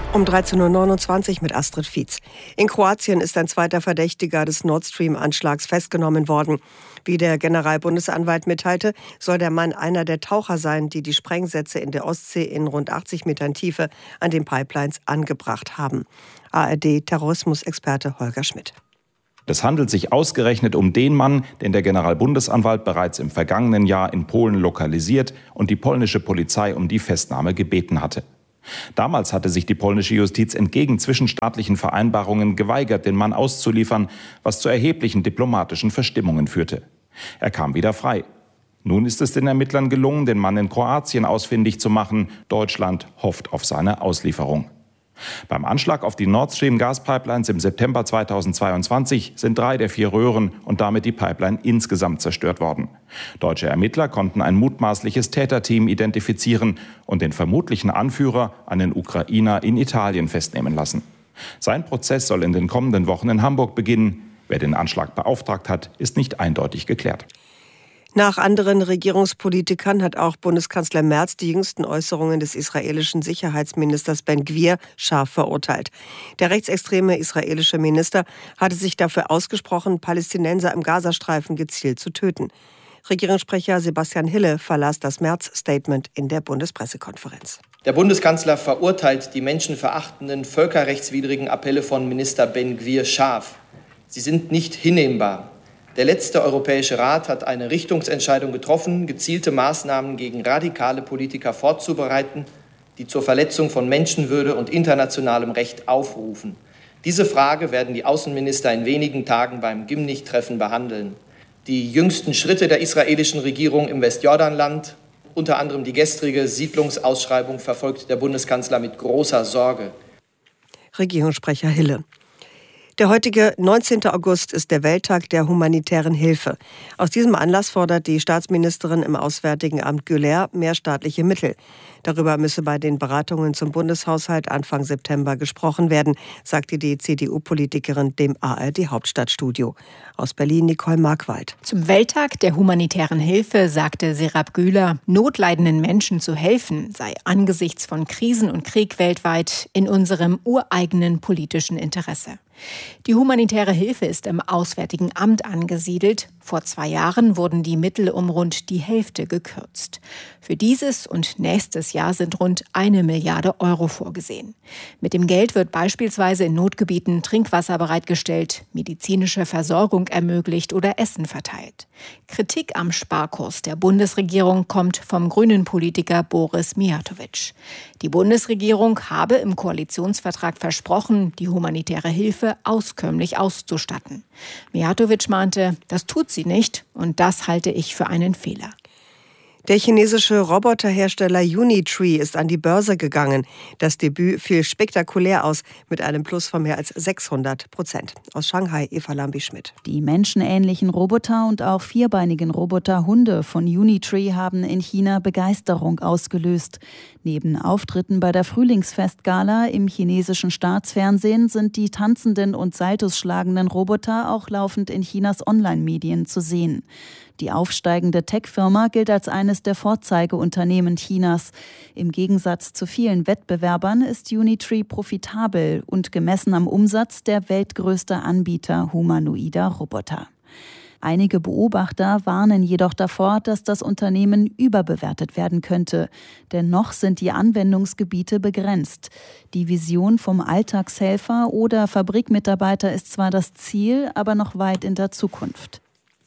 Um dreizehn Uhr neunundzwanzig mit Astrid Fietz. In Kroatien ist ein zweiter Verdächtiger des Nord Stream-Anschlags festgenommen worden. Wie der Generalbundesanwalt mitteilte, soll der Mann einer der Taucher sein, die die Sprengsätze in der Ostsee in rund achtzig Metern Tiefe an den Pipelines angebracht haben. A R D-Terrorismusexperte Holger Schmidt.
Es handelt sich ausgerechnet um den Mann, den der Generalbundesanwalt bereits im vergangenen Jahr in Polen lokalisiert und die polnische Polizei um die Festnahme gebeten hatte. Damals hatte sich die polnische Justiz entgegen zwischenstaatlichen Vereinbarungen geweigert, den Mann auszuliefern, was zu erheblichen diplomatischen Verstimmungen führte. Er kam wieder frei. Nun ist es den Ermittlern gelungen, den Mann in Kroatien ausfindig zu machen. Deutschland hofft auf seine Auslieferung. Beim Anschlag auf die Nord Stream Gaspipelines im September zweitausendzweiundzwanzig sind drei der vier Röhren und damit die Pipeline insgesamt zerstört worden. Deutsche Ermittler konnten ein mutmaßliches Täterteam identifizieren und den vermutlichen Anführer, einen Ukrainer, in Italien festnehmen lassen. Sein Prozess soll in den kommenden Wochen in Hamburg beginnen. Wer den Anschlag beauftragt hat, ist nicht eindeutig geklärt.
Nach anderen Regierungspolitikern hat auch Bundeskanzler Merz die jüngsten Äußerungen des israelischen Sicherheitsministers Ben Gvir scharf verurteilt. Der rechtsextreme israelische Minister hatte sich dafür ausgesprochen, Palästinenser im Gazastreifen gezielt zu töten. Regierungssprecher Sebastian Hille verlas das Merz-Statement in der Bundespressekonferenz.
Der Bundeskanzler verurteilt die menschenverachtenden, völkerrechtswidrigen Appelle von Minister Ben Gvir scharf. Sie sind nicht hinnehmbar. Der letzte Europäische Rat hat eine Richtungsentscheidung getroffen, gezielte Maßnahmen gegen radikale Politiker vorzubereiten, die zur Verletzung von Menschenwürde und internationalem Recht aufrufen. Diese Frage werden die Außenminister in wenigen Tagen beim Gimnich-Treffen behandeln. Die jüngsten Schritte der israelischen Regierung im Westjordanland, unter anderem die gestrige Siedlungsausschreibung, verfolgt der Bundeskanzler mit großer Sorge.
Regierungssprecher Hille. Der heutige neunzehnte August ist der Welttag der humanitären Hilfe. Aus diesem Anlass fordert die Staatsministerin im Auswärtigen Amt Güler mehr staatliche Mittel. Darüber müsse bei den Beratungen zum Bundeshaushalt Anfang September gesprochen werden, sagte die C D U-Politikerin dem A R D-Hauptstadtstudio. Aus Berlin Nicole Markwald.
Zum Welttag der humanitären Hilfe sagte Serap Güler, notleidenden Menschen zu helfen sei angesichts von Krisen und Krieg weltweit in unserem ureigenen politischen Interesse. Die humanitäre Hilfe ist im Auswärtigen Amt angesiedelt. Vor zwei Jahren wurden die Mittel um rund die Hälfte gekürzt. Für dieses und nächstes Jahr sind rund eine Milliarde Euro vorgesehen. Mit dem Geld wird beispielsweise in Notgebieten Trinkwasser bereitgestellt, medizinische Versorgung ermöglicht oder Essen verteilt. Kritik am Sparkurs der Bundesregierung kommt vom grünen Politiker Boris Mijatovic. Die Bundesregierung habe im Koalitionsvertrag versprochen, die humanitäre Hilfe auskömmlich auszustatten. Mijatovic mahnte, das tut sie nicht und das halte ich für einen Fehler.
Der chinesische Roboterhersteller Unitree ist an die Börse gegangen. Das Debüt fiel spektakulär aus, mit einem Plus von mehr als sechshundert Prozent. Aus Shanghai, Eva Lambi-Schmidt.
Die menschenähnlichen Roboter und auch vierbeinigen Roboterhunde von Unitree haben in China Begeisterung ausgelöst. Neben Auftritten bei der Frühlingsfestgala im chinesischen Staatsfernsehen sind die tanzenden und Saltos schlagenden Roboter auch laufend in Chinas Online-Medien zu sehen. Die aufsteigende Tech-Firma gilt als eines der Vorzeigeunternehmen Chinas. Im Gegensatz zu vielen Wettbewerbern ist Unitree profitabel und gemessen am Umsatz der weltgrößte Anbieter humanoider Roboter. Einige Beobachter warnen jedoch davor, dass das Unternehmen überbewertet werden könnte. Denn noch sind die Anwendungsgebiete begrenzt. Die Vision vom Alltagshelfer oder Fabrikmitarbeiter ist zwar das Ziel, aber noch weit in der Zukunft.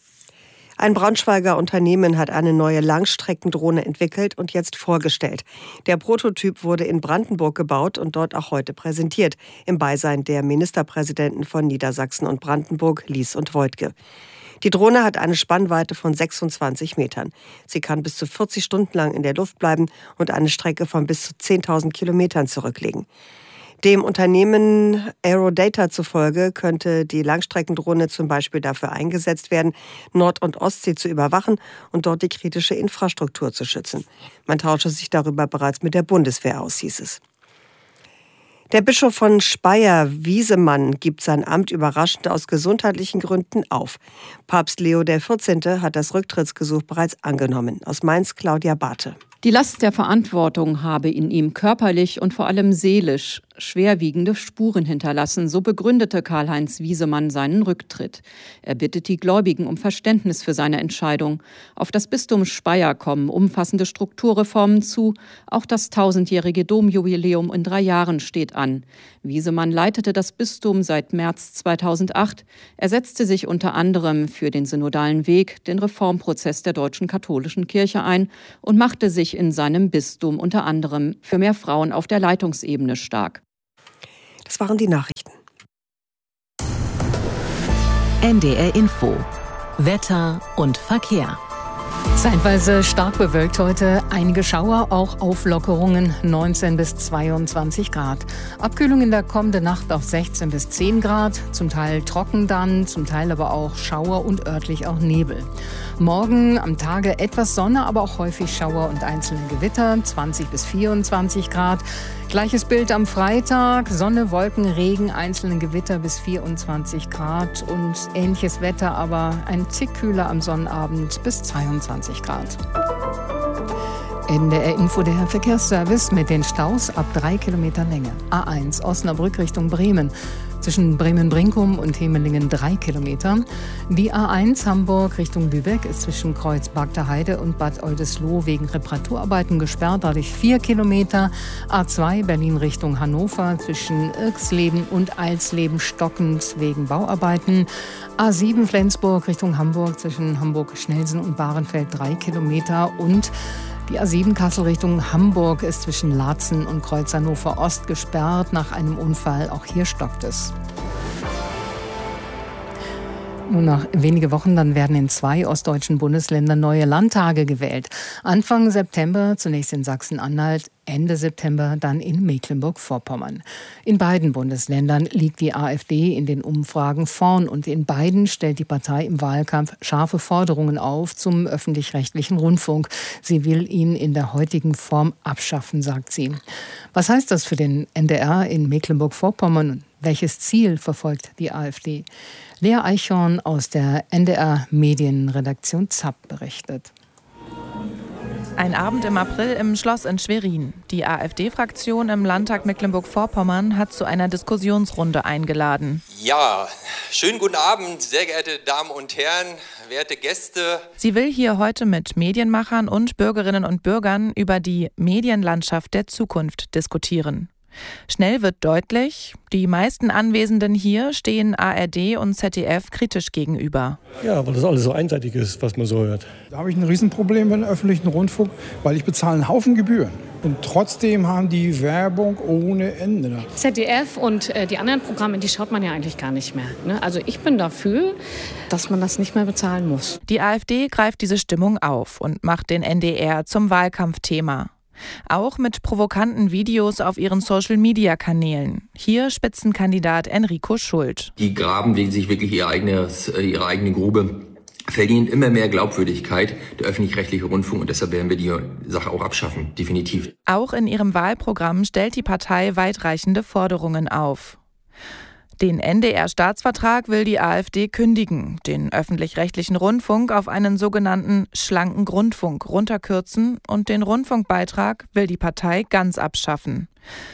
Ein Braunschweiger Unternehmen hat eine neue Langstreckendrohne entwickelt und jetzt vorgestellt. Der Prototyp wurde in Brandenburg gebaut und dort auch heute präsentiert, im Beisein der Ministerpräsidenten von Niedersachsen und Brandenburg, Lies und Woidke. Die Drohne hat eine Spannweite von sechsundzwanzig Metern. Sie kann bis zu vierzig Stunden lang in der Luft bleiben und eine Strecke von bis zu zehntausend Kilometern zurücklegen. Dem Unternehmen Aerodata zufolge könnte die Langstreckendrohne zum Beispiel dafür eingesetzt werden, Nord- und Ostsee zu überwachen und dort die kritische Infrastruktur zu schützen. Man tausche sich darüber bereits mit der Bundeswehr aus, hieß es. Der Bischof von Speyer, Wiesemann, gibt sein Amt überraschend aus gesundheitlichen Gründen auf. Papst Leo der vierzehnte hat das Rücktrittsgesuch bereits angenommen. Aus Mainz Claudia Barthe.
Die Last der Verantwortung habe in ihm körperlich und vor allem seelisch
schwerwiegende Spuren hinterlassen, so begründete Karl-Heinz Wiesemann seinen Rücktritt. Er bittet die Gläubigen um Verständnis für seine Entscheidung. Auf das Bistum Speyer kommen umfassende Strukturreformen zu. Auch das tausendjährige Domjubiläum in drei Jahren steht an. Wiesemann leitete das Bistum seit März zweitausendacht. Er setzte sich unter anderem für den synodalen Weg, den Reformprozess der deutschen katholischen Kirche ein und machte sich in seinem Bistum unter anderem für mehr Frauen auf der Leitungsebene stark.
Das waren die Nachrichten.
N D R Info. Wetter und Verkehr.
Zeitweise stark bewölkt heute, einige Schauer, auch Auflockerungen, neunzehn bis zweiundzwanzig Grad. Abkühlung in der kommenden Nacht auf sechzehn bis zehn Grad, zum Teil trocken dann, zum Teil aber auch Schauer und örtlich auch Nebel. Morgen am Tage etwas Sonne, aber auch häufig Schauer und einzelne Gewitter, zwanzig bis vierundzwanzig Grad. Gleiches Bild am Freitag, Sonne, Wolken, Regen, einzelne Gewitter bis vierundzwanzig Grad und ähnliches Wetter, aber ein Tick kühler am Sonnabend bis zweiundzwanzig Grad. N D R Info, der Verkehrsservice mit den Staus ab drei Kilometer Länge. A eins Osnabrück Richtung Bremen. Zwischen Bremen-Brinkum und Hemelingen drei Kilometer. Die A eins Hamburg Richtung Lübeck ist zwischen Kreuz-Bagder Heide und Bad Oldesloe wegen Reparaturarbeiten gesperrt, dadurch vier Kilometer. A zwei Berlin Richtung Hannover zwischen Irxleben und Eilsleben stockend wegen Bauarbeiten. A sieben Flensburg Richtung Hamburg zwischen Hamburg-Schnelsen und Bahrenfeld drei Kilometer und die A sieben Kassel Richtung Hamburg ist zwischen Laatzen und Kreuz Hannover Ost gesperrt nach einem Unfall. Auch hier stockt es. Nur noch wenige Wochen, dann werden in zwei ostdeutschen Bundesländern neue Landtage gewählt. Anfang September zunächst in Sachsen-Anhalt, Ende September dann in Mecklenburg-Vorpommern. In beiden Bundesländern liegt die AfD in den Umfragen vorn und in beiden stellt die Partei im Wahlkampf scharfe Forderungen auf zum öffentlich-rechtlichen Rundfunk. Sie will ihn in der heutigen Form abschaffen, sagt sie. Was heißt das für den N D R in Mecklenburg-Vorpommern und welches Ziel verfolgt die AfD? Lea Eichhorn aus der N D R Medienredaktion Zapp berichtet.
Ein Abend im April im Schloss in Schwerin. Die AfD-Fraktion im Landtag Mecklenburg-Vorpommern hat zu einer Diskussionsrunde eingeladen.
Ja, schönen guten Abend, sehr geehrte Damen und Herren, werte Gäste.
Sie will hier heute mit Medienmachern und Bürgerinnen und Bürgern über die Medienlandschaft der Zukunft diskutieren. Schnell wird deutlich, die meisten Anwesenden hier stehen A R D und Z D F kritisch gegenüber.
Ja, weil das alles so einseitig ist, was man so hört. Da habe ich ein Riesenproblem mit dem öffentlichen Rundfunk, weil ich bezahle einen Haufen Gebühren. Und trotzdem haben die Werbung ohne Ende.
Z D F und äh, die anderen Programme, die schaut man ja eigentlich gar nicht mehr. Ne? Also ich bin dafür, dass man das nicht mehr bezahlen muss.
Die AfD greift diese Stimmung auf und macht den N D R zum Wahlkampfthema. Auch mit provokanten Videos auf ihren Social-Media-Kanälen. Hier Spitzenkandidat Enrico Schult.
Die graben sich wirklich ihre eigene, ihre eigene Grube, verlieren immer mehr Glaubwürdigkeit, der öffentlich-rechtliche Rundfunk, und deshalb werden wir die Sache auch abschaffen, definitiv.
Auch in ihrem Wahlprogramm stellt die Partei weitreichende Forderungen auf. Den N D R-Staatsvertrag will die AfD kündigen, den öffentlich-rechtlichen Rundfunk auf einen sogenannten schlanken Grundfunk runterkürzen und den Rundfunkbeitrag will die Partei ganz abschaffen.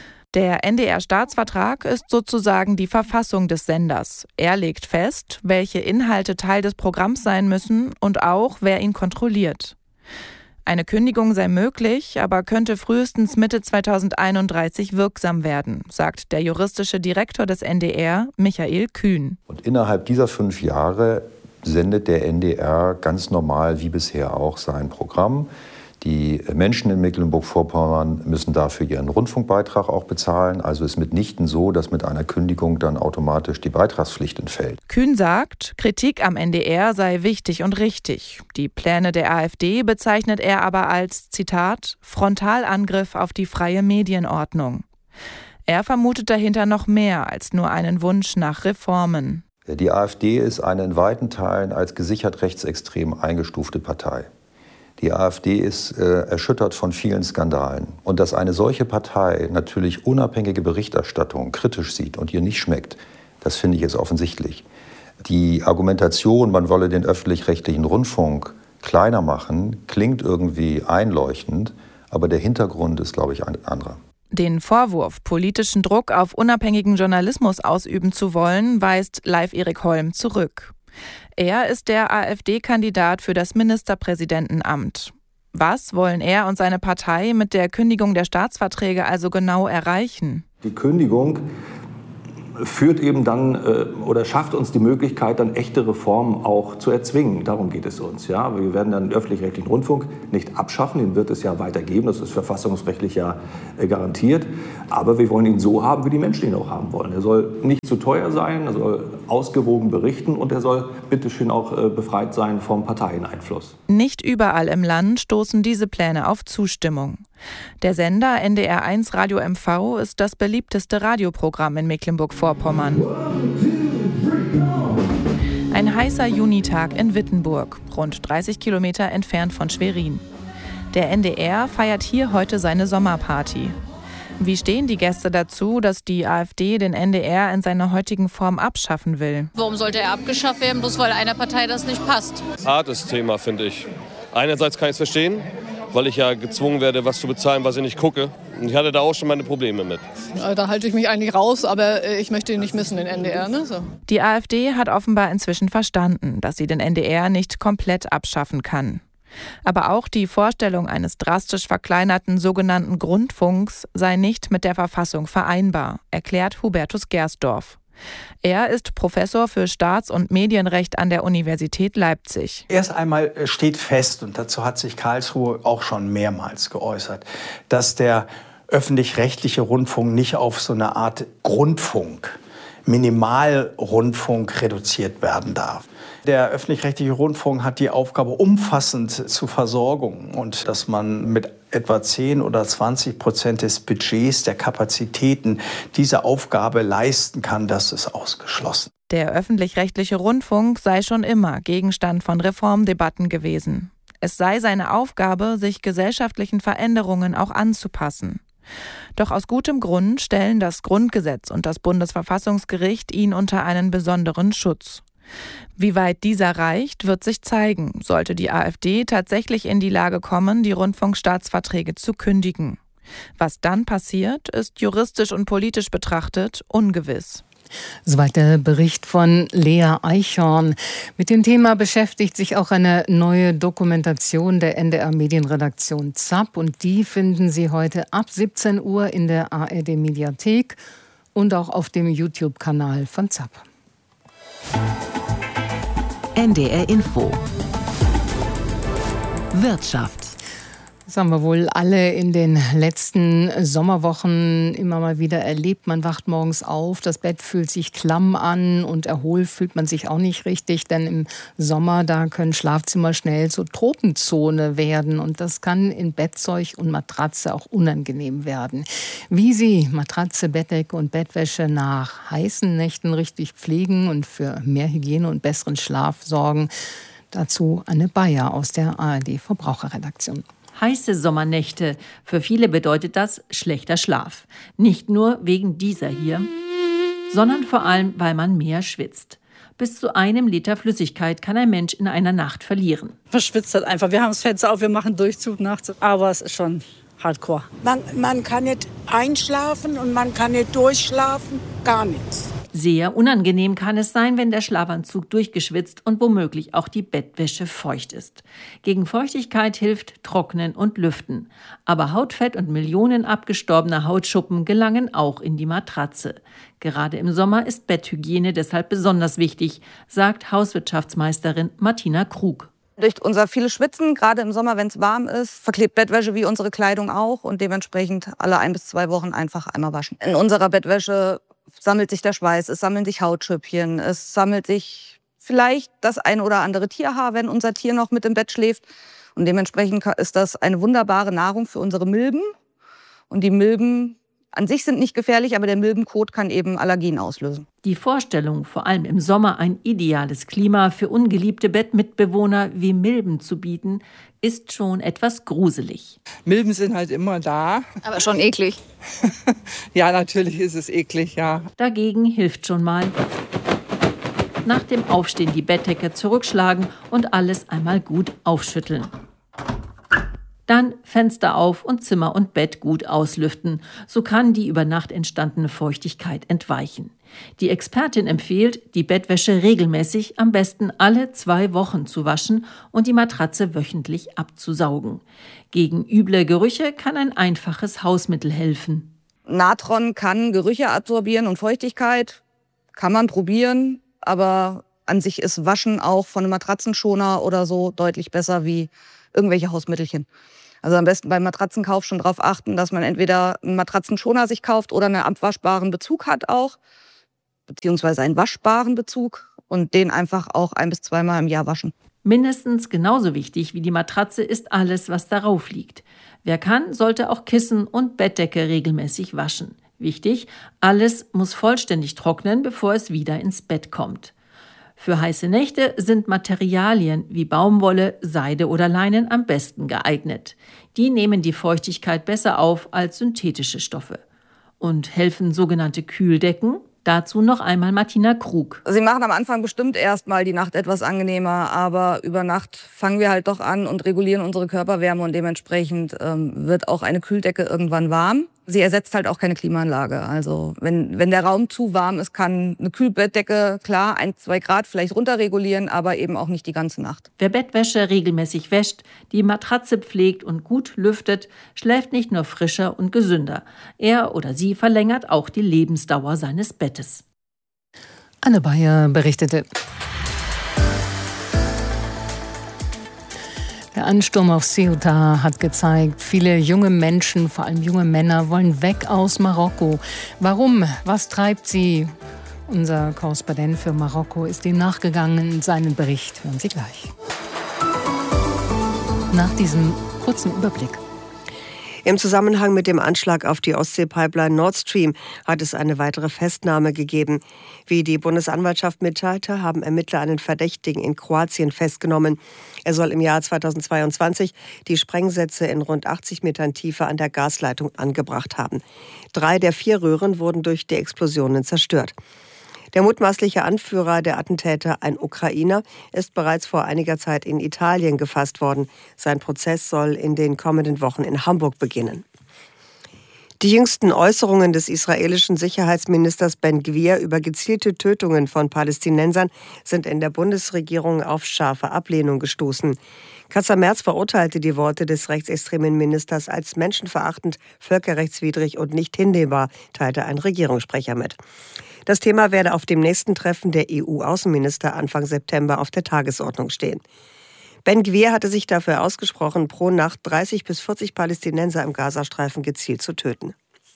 Der N D R-Staatsvertrag ist sozusagen die Verfassung des Senders. Er legt fest, welche Inhalte Teil des Programms sein müssen und auch, wer ihn kontrolliert. Eine Kündigung sei möglich, aber könnte frühestens Mitte zweitausendeinunddreißig wirksam werden, sagt der juristische Direktor des N D R, Michael Kühn.
Und innerhalb dieser fünf Jahre sendet der N D R ganz normal wie bisher auch sein Programm. Die Menschen in Mecklenburg-Vorpommern müssen dafür ihren Rundfunkbeitrag auch bezahlen. Also ist mitnichten so, dass mit einer Kündigung dann automatisch die Beitragspflicht entfällt.
Kühn sagt, Kritik am N D R sei wichtig und richtig. Die Pläne der AfD bezeichnet er aber als, Zitat, Frontalangriff auf die freie Medienordnung. Er vermutet dahinter noch mehr als nur einen Wunsch nach Reformen.
Die AfD ist eine in weiten Teilen als gesichert rechtsextrem eingestufte Partei. Die AfD ist äh, erschüttert von vielen Skandalen. Und dass eine solche Partei natürlich unabhängige Berichterstattung kritisch sieht und ihr nicht schmeckt, das finde ich ist offensichtlich. Die Argumentation, man wolle den öffentlich-rechtlichen Rundfunk kleiner machen, klingt irgendwie einleuchtend, aber der Hintergrund ist, glaube ich, ein anderer.
Den Vorwurf, politischen Druck auf unabhängigen Journalismus ausüben zu wollen, weist Leif Erik Holm zurück. Er ist der AfD-Kandidat für das Ministerpräsidentenamt. Was wollen er und seine Partei mit der Kündigung der Staatsverträge also genau erreichen?
Die Kündigung führt eben dann äh, oder schafft uns die Möglichkeit, dann echte Reformen auch zu erzwingen. Darum geht es uns. Ja? Wir werden dann den öffentlich-rechtlichen Rundfunk nicht abschaffen, den wird es ja weitergeben, das ist verfassungsrechtlich ja äh, garantiert. Aber wir wollen ihn so haben, wie die Menschen ihn auch haben wollen. Er soll nicht zu teuer sein, er soll ausgewogen berichten und er soll bitteschön auch äh, befreit sein vom Parteieneinfluss.
Nicht überall im Land stoßen diese Pläne auf Zustimmung. Der Sender N D R eins Radio M V ist das beliebteste Radioprogramm in Mecklenburg-Vorpommern. Ein heißer Junitag in Wittenburg, rund dreißig Kilometer entfernt von Schwerin. Der N D R feiert hier heute seine Sommerparty. Wie stehen die Gäste dazu, dass die AfD den N D R in seiner heutigen Form abschaffen will?
Warum sollte er abgeschafft werden, bloß weil einer Partei das nicht passt?
Hartes Thema, finde ich. Einerseits kann ich es verstehen, weil ich ja gezwungen werde, was zu bezahlen, was ich nicht gucke. Und ich hatte da auch schon meine Probleme mit.
Da halte ich mich eigentlich raus, aber ich möchte ihn nicht missen, den N D R. Ne? So.
Die AfD hat offenbar inzwischen verstanden, dass sie den N D R nicht komplett abschaffen kann. Aber auch die Vorstellung eines drastisch verkleinerten sogenannten Grundfunks sei nicht mit der Verfassung vereinbar, erklärt Hubertus Gersdorf. Er ist Professor für Staats- und Medienrecht an der Universität Leipzig.
Erst einmal steht fest, und dazu hat sich Karlsruhe auch schon mehrmals geäußert, dass der öffentlich-rechtliche Rundfunk nicht auf so eine Art Grundfunk, Minimalrundfunk reduziert werden darf. Der öffentlich-rechtliche Rundfunk hat die Aufgabe, umfassend zu versorgen und dass man mit etwa zehn oder zwanzig Prozent des Budgets, der Kapazitäten diese Aufgabe leisten kann, das ist ausgeschlossen.
Der öffentlich-rechtliche Rundfunk sei schon immer Gegenstand von Reformdebatten gewesen. Es sei seine Aufgabe, sich gesellschaftlichen Veränderungen auch anzupassen. Doch aus gutem Grund stellen das Grundgesetz und das Bundesverfassungsgericht ihn unter einen besonderen Schutz. Wie weit dieser reicht, wird sich zeigen, sollte die AfD tatsächlich in die Lage kommen, die Rundfunkstaatsverträge zu kündigen. Was dann passiert, ist juristisch und politisch betrachtet ungewiss.
Soweit der Bericht von Lea Eichhorn. Mit dem Thema beschäftigt sich auch eine neue Dokumentation der N D R-Medienredaktion ZAP. Und die finden Sie heute ab siebzehn Uhr in der A R D-Mediathek und auch auf dem YouTube-Kanal von ZAP.
N D R Info. Wirtschaft.
Das haben wir wohl alle in den letzten Sommerwochen immer mal wieder erlebt. Man wacht morgens auf, das Bett fühlt sich klamm an und erholt fühlt man sich auch nicht richtig. Denn im Sommer, da können Schlafzimmer schnell zur Tropenzone werden. Und das kann in Bettzeug und Matratze auch unangenehm werden. Wie Sie Matratze, Bettdecke und Bettwäsche nach heißen Nächten richtig pflegen und für mehr Hygiene und besseren Schlaf sorgen, dazu Anne Bayer aus der A R D-Verbraucherredaktion.
Heiße Sommernächte. Für viele bedeutet das schlechter Schlaf. Nicht nur wegen dieser hier, sondern vor allem, weil man mehr schwitzt. Bis zu einem Liter Flüssigkeit kann ein Mensch in einer Nacht verlieren.
Man schwitzt halt einfach. Wir haben das Fenster auf, wir machen Durchzug nachts. Aber es ist schon hardcore.
Man, man kann nicht einschlafen und man kann nicht durchschlafen. Gar nichts.
Sehr unangenehm kann es sein, wenn der Schlafanzug durchgeschwitzt und womöglich auch die Bettwäsche feucht ist. Gegen Feuchtigkeit hilft Trocknen und Lüften. Aber Hautfett und Millionen abgestorbener Hautschuppen gelangen auch in die Matratze. Gerade im Sommer ist Betthygiene deshalb besonders wichtig, sagt Hauswirtschaftsmeisterin Martina Krug.
Durch unser vieles Schwitzen, gerade im Sommer, wenn es warm ist, verklebt Bettwäsche wie unsere Kleidung auch und dementsprechend alle ein bis zwei Wochen einfach einmal waschen. In unserer Bettwäsche sammelt sich der Schweiß, es sammeln sich Hautschüppchen, es sammelt sich vielleicht das ein oder andere Tierhaar, wenn unser Tier noch mit im Bett schläft. Und dementsprechend ist das eine wunderbare Nahrung für unsere Milben. Und die Milben an sich sind nicht gefährlich, aber der Milbenkot kann eben Allergien auslösen.
Die Vorstellung, vor allem im Sommer ein ideales Klima für ungeliebte Bettmitbewohner wie Milben zu bieten, ist schon etwas gruselig.
Milben sind halt immer da.
Aber schon eklig.
Ja, natürlich ist es eklig, ja.
Dagegen hilft schon mal nach dem Aufstehen die Bettdecke zurückschlagen und alles einmal gut aufschütteln. Dann Fenster auf und Zimmer und Bett gut auslüften. So kann die über Nacht entstandene Feuchtigkeit entweichen. Die Expertin empfiehlt, die Bettwäsche regelmäßig, am besten alle zwei Wochen zu waschen und die Matratze wöchentlich abzusaugen. Gegen üble Gerüche kann ein einfaches Hausmittel helfen.
Natron kann Gerüche absorbieren und Feuchtigkeit. Kann man probieren, aber an sich ist Waschen auch von einem Matratzenschoner oder so deutlich besser wie irgendwelche Hausmittelchen. Also am besten beim Matratzenkauf schon darauf achten, dass man entweder einen Matratzenschoner sich kauft oder einen abwaschbaren Bezug hat auch, beziehungsweise einen waschbaren Bezug und den einfach auch ein- bis zweimal im Jahr waschen.
Mindestens genauso wichtig wie die Matratze ist alles, was darauf liegt. Wer kann, sollte auch Kissen und Bettdecke regelmäßig waschen. Wichtig, alles muss vollständig trocknen, bevor es wieder ins Bett kommt. Für heiße Nächte sind Materialien wie Baumwolle, Seide oder Leinen am besten geeignet. Die nehmen die Feuchtigkeit besser auf als synthetische Stoffe. Und helfen sogenannte Kühldecken? Dazu noch einmal Martina Krug.
Sie machen am Anfang bestimmt erst mal die Nacht etwas angenehmer, aber über Nacht fangen wir halt doch an und regulieren unsere Körperwärme und dementsprechend ähm, wird auch eine Kühldecke irgendwann warm. Sie ersetzt halt auch keine Klimaanlage. Also wenn, wenn der Raum zu warm ist, kann eine Kühlbettdecke klar ein, zwei Grad vielleicht runterregulieren, aber eben auch nicht die ganze Nacht.
Wer Bettwäsche regelmäßig wäscht, die Matratze pflegt und gut lüftet, schläft nicht nur frischer und gesünder. Er oder sie verlängert auch die Lebensdauer seines Bettes.
Anne Bayer berichtete. Der Ansturm auf Ceuta hat gezeigt, viele junge Menschen, vor allem junge Männer, wollen weg aus Marokko. Warum? Was treibt sie? Unser Korrespondent für Marokko ist dem nachgegangen. In seinen Bericht hören Sie gleich. Nach diesem kurzen Überblick.
Im Zusammenhang mit dem Anschlag auf die Ostsee-Pipeline Nord Stream hat es eine weitere Festnahme gegeben. Wie die Bundesanwaltschaft mitteilte, haben Ermittler einen Verdächtigen in Kroatien festgenommen. Er soll im Jahr zweitausendzweiundzwanzig die Sprengsätze in rund achtzig Metern Tiefe an der Gasleitung angebracht haben. Drei der vier Röhren wurden durch die Explosionen zerstört. Der mutmaßliche Anführer der Attentäter, ein Ukrainer, ist bereits vor einiger Zeit in Italien gefasst worden. Sein Prozess soll in den kommenden Wochen in Hamburg beginnen. Die jüngsten Äußerungen des israelischen Sicherheitsministers Ben Gvir über gezielte Tötungen von Palästinensern sind in der Bundesregierung auf scharfe Ablehnung gestoßen. Kanzler Merz verurteilte die Worte des rechtsextremen Ministers als menschenverachtend, völkerrechtswidrig und nicht hinnehmbar, teilte ein Regierungssprecher mit. Das Thema werde auf dem nächsten Treffen der E U-Außenminister Anfang September auf der Tagesordnung stehen. Ben Gvir hatte sich dafür ausgesprochen, pro Nacht dreißig bis vierzig Palästinenser im Gazastreifen gezielt zu töten.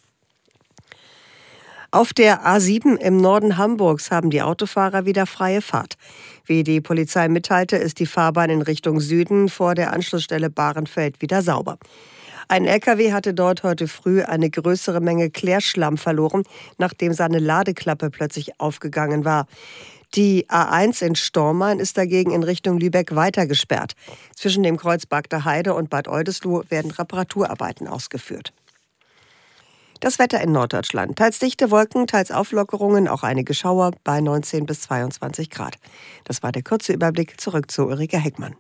Auf der A sieben im Norden Hamburgs haben die Autofahrer wieder freie Fahrt. Wie die Polizei mitteilte, ist die Fahrbahn in Richtung Süden vor der Anschlussstelle Bahrenfeld wieder sauber. Ein L K W hatte dort heute früh eine größere Menge Klärschlamm verloren, nachdem seine Ladeklappe plötzlich aufgegangen war. Die A eins in Stormarn ist dagegen in Richtung Lübeck weiter gesperrt. Zwischen dem Kreuz Bagder Heide und Bad Oldesloe werden Reparaturarbeiten ausgeführt. Das Wetter in Norddeutschland. Teils dichte Wolken, teils Auflockerungen, auch einige Schauer bei neunzehn bis zweiundzwanzig Grad. Das war der kurze Überblick. Zurück zu Ulrike Heckmann.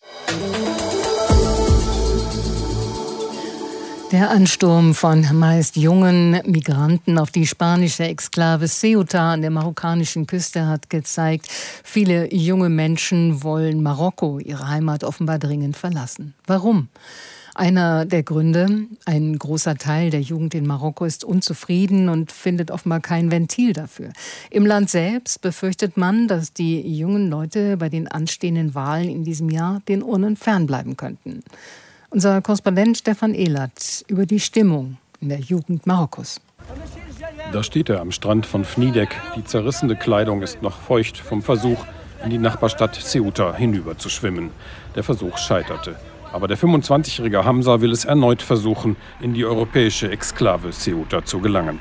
Der Ansturm von meist jungen Migranten auf die spanische Exklave Ceuta an der marokkanischen Küste hat gezeigt, viele junge Menschen wollen Marokko, ihre Heimat, offenbar dringend verlassen. Warum? Einer der Gründe, ein großer Teil der Jugend in Marokko ist unzufrieden und findet offenbar kein Ventil dafür. Im Land selbst befürchtet man, dass die jungen Leute bei den anstehenden Wahlen in diesem Jahr den Urnen fernbleiben könnten. Unser Korrespondent Stefan Ehlert über die Stimmung in der Jugend Marokkos.
Da steht er am Strand von Fnidek. Die zerrissene Kleidung ist noch feucht vom Versuch, in die Nachbarstadt Ceuta hinüber zu schwimmen. Der Versuch scheiterte. Aber der fünfundzwanzigjährige Hamza will es erneut versuchen, in die europäische Exklave Ceuta zu gelangen.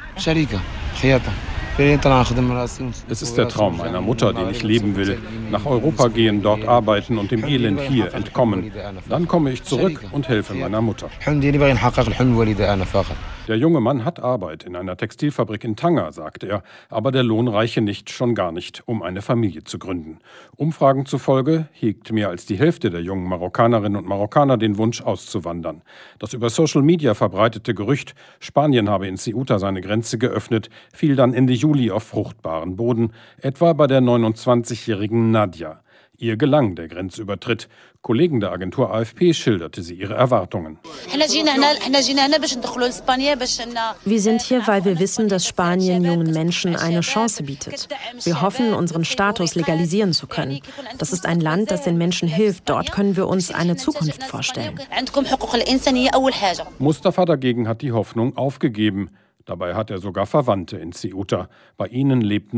Es ist der Traum meiner Mutter, den ich leben will. Nach Europa gehen, dort arbeiten und dem Elend hier entkommen. Dann komme ich zurück und helfe meiner Mutter. Der Der junge Mann hat Arbeit in einer Textilfabrik in Tanger, sagt er, aber der Lohn reiche nicht, schon gar nicht, um eine Familie zu gründen. Umfragen zufolge hegt mehr als die Hälfte der jungen Marokkanerinnen und Marokkaner den Wunsch, auszuwandern. Das über Social Media verbreitete Gerücht, Spanien habe in Ceuta seine Grenze geöffnet, fiel dann Ende Juli auf fruchtbaren Boden, etwa bei der neunundzwanzigjährigen Nadia. Ihr gelang der Grenzübertritt. Kollegen der Agentur A F P schilderte sie ihre Erwartungen.
Wir sind hier, weil wir wissen, dass Spanien jungen Menschen eine Chance bietet. Wir hoffen, unseren Status legalisieren zu können. Das ist ein Land, das den Menschen hilft. Dort können wir uns eine Zukunft vorstellen.
Mustafa dagegen hat die Hoffnung aufgegeben. Dabei hat er sogar Verwandte in Ceuta. Bei ihnen lebten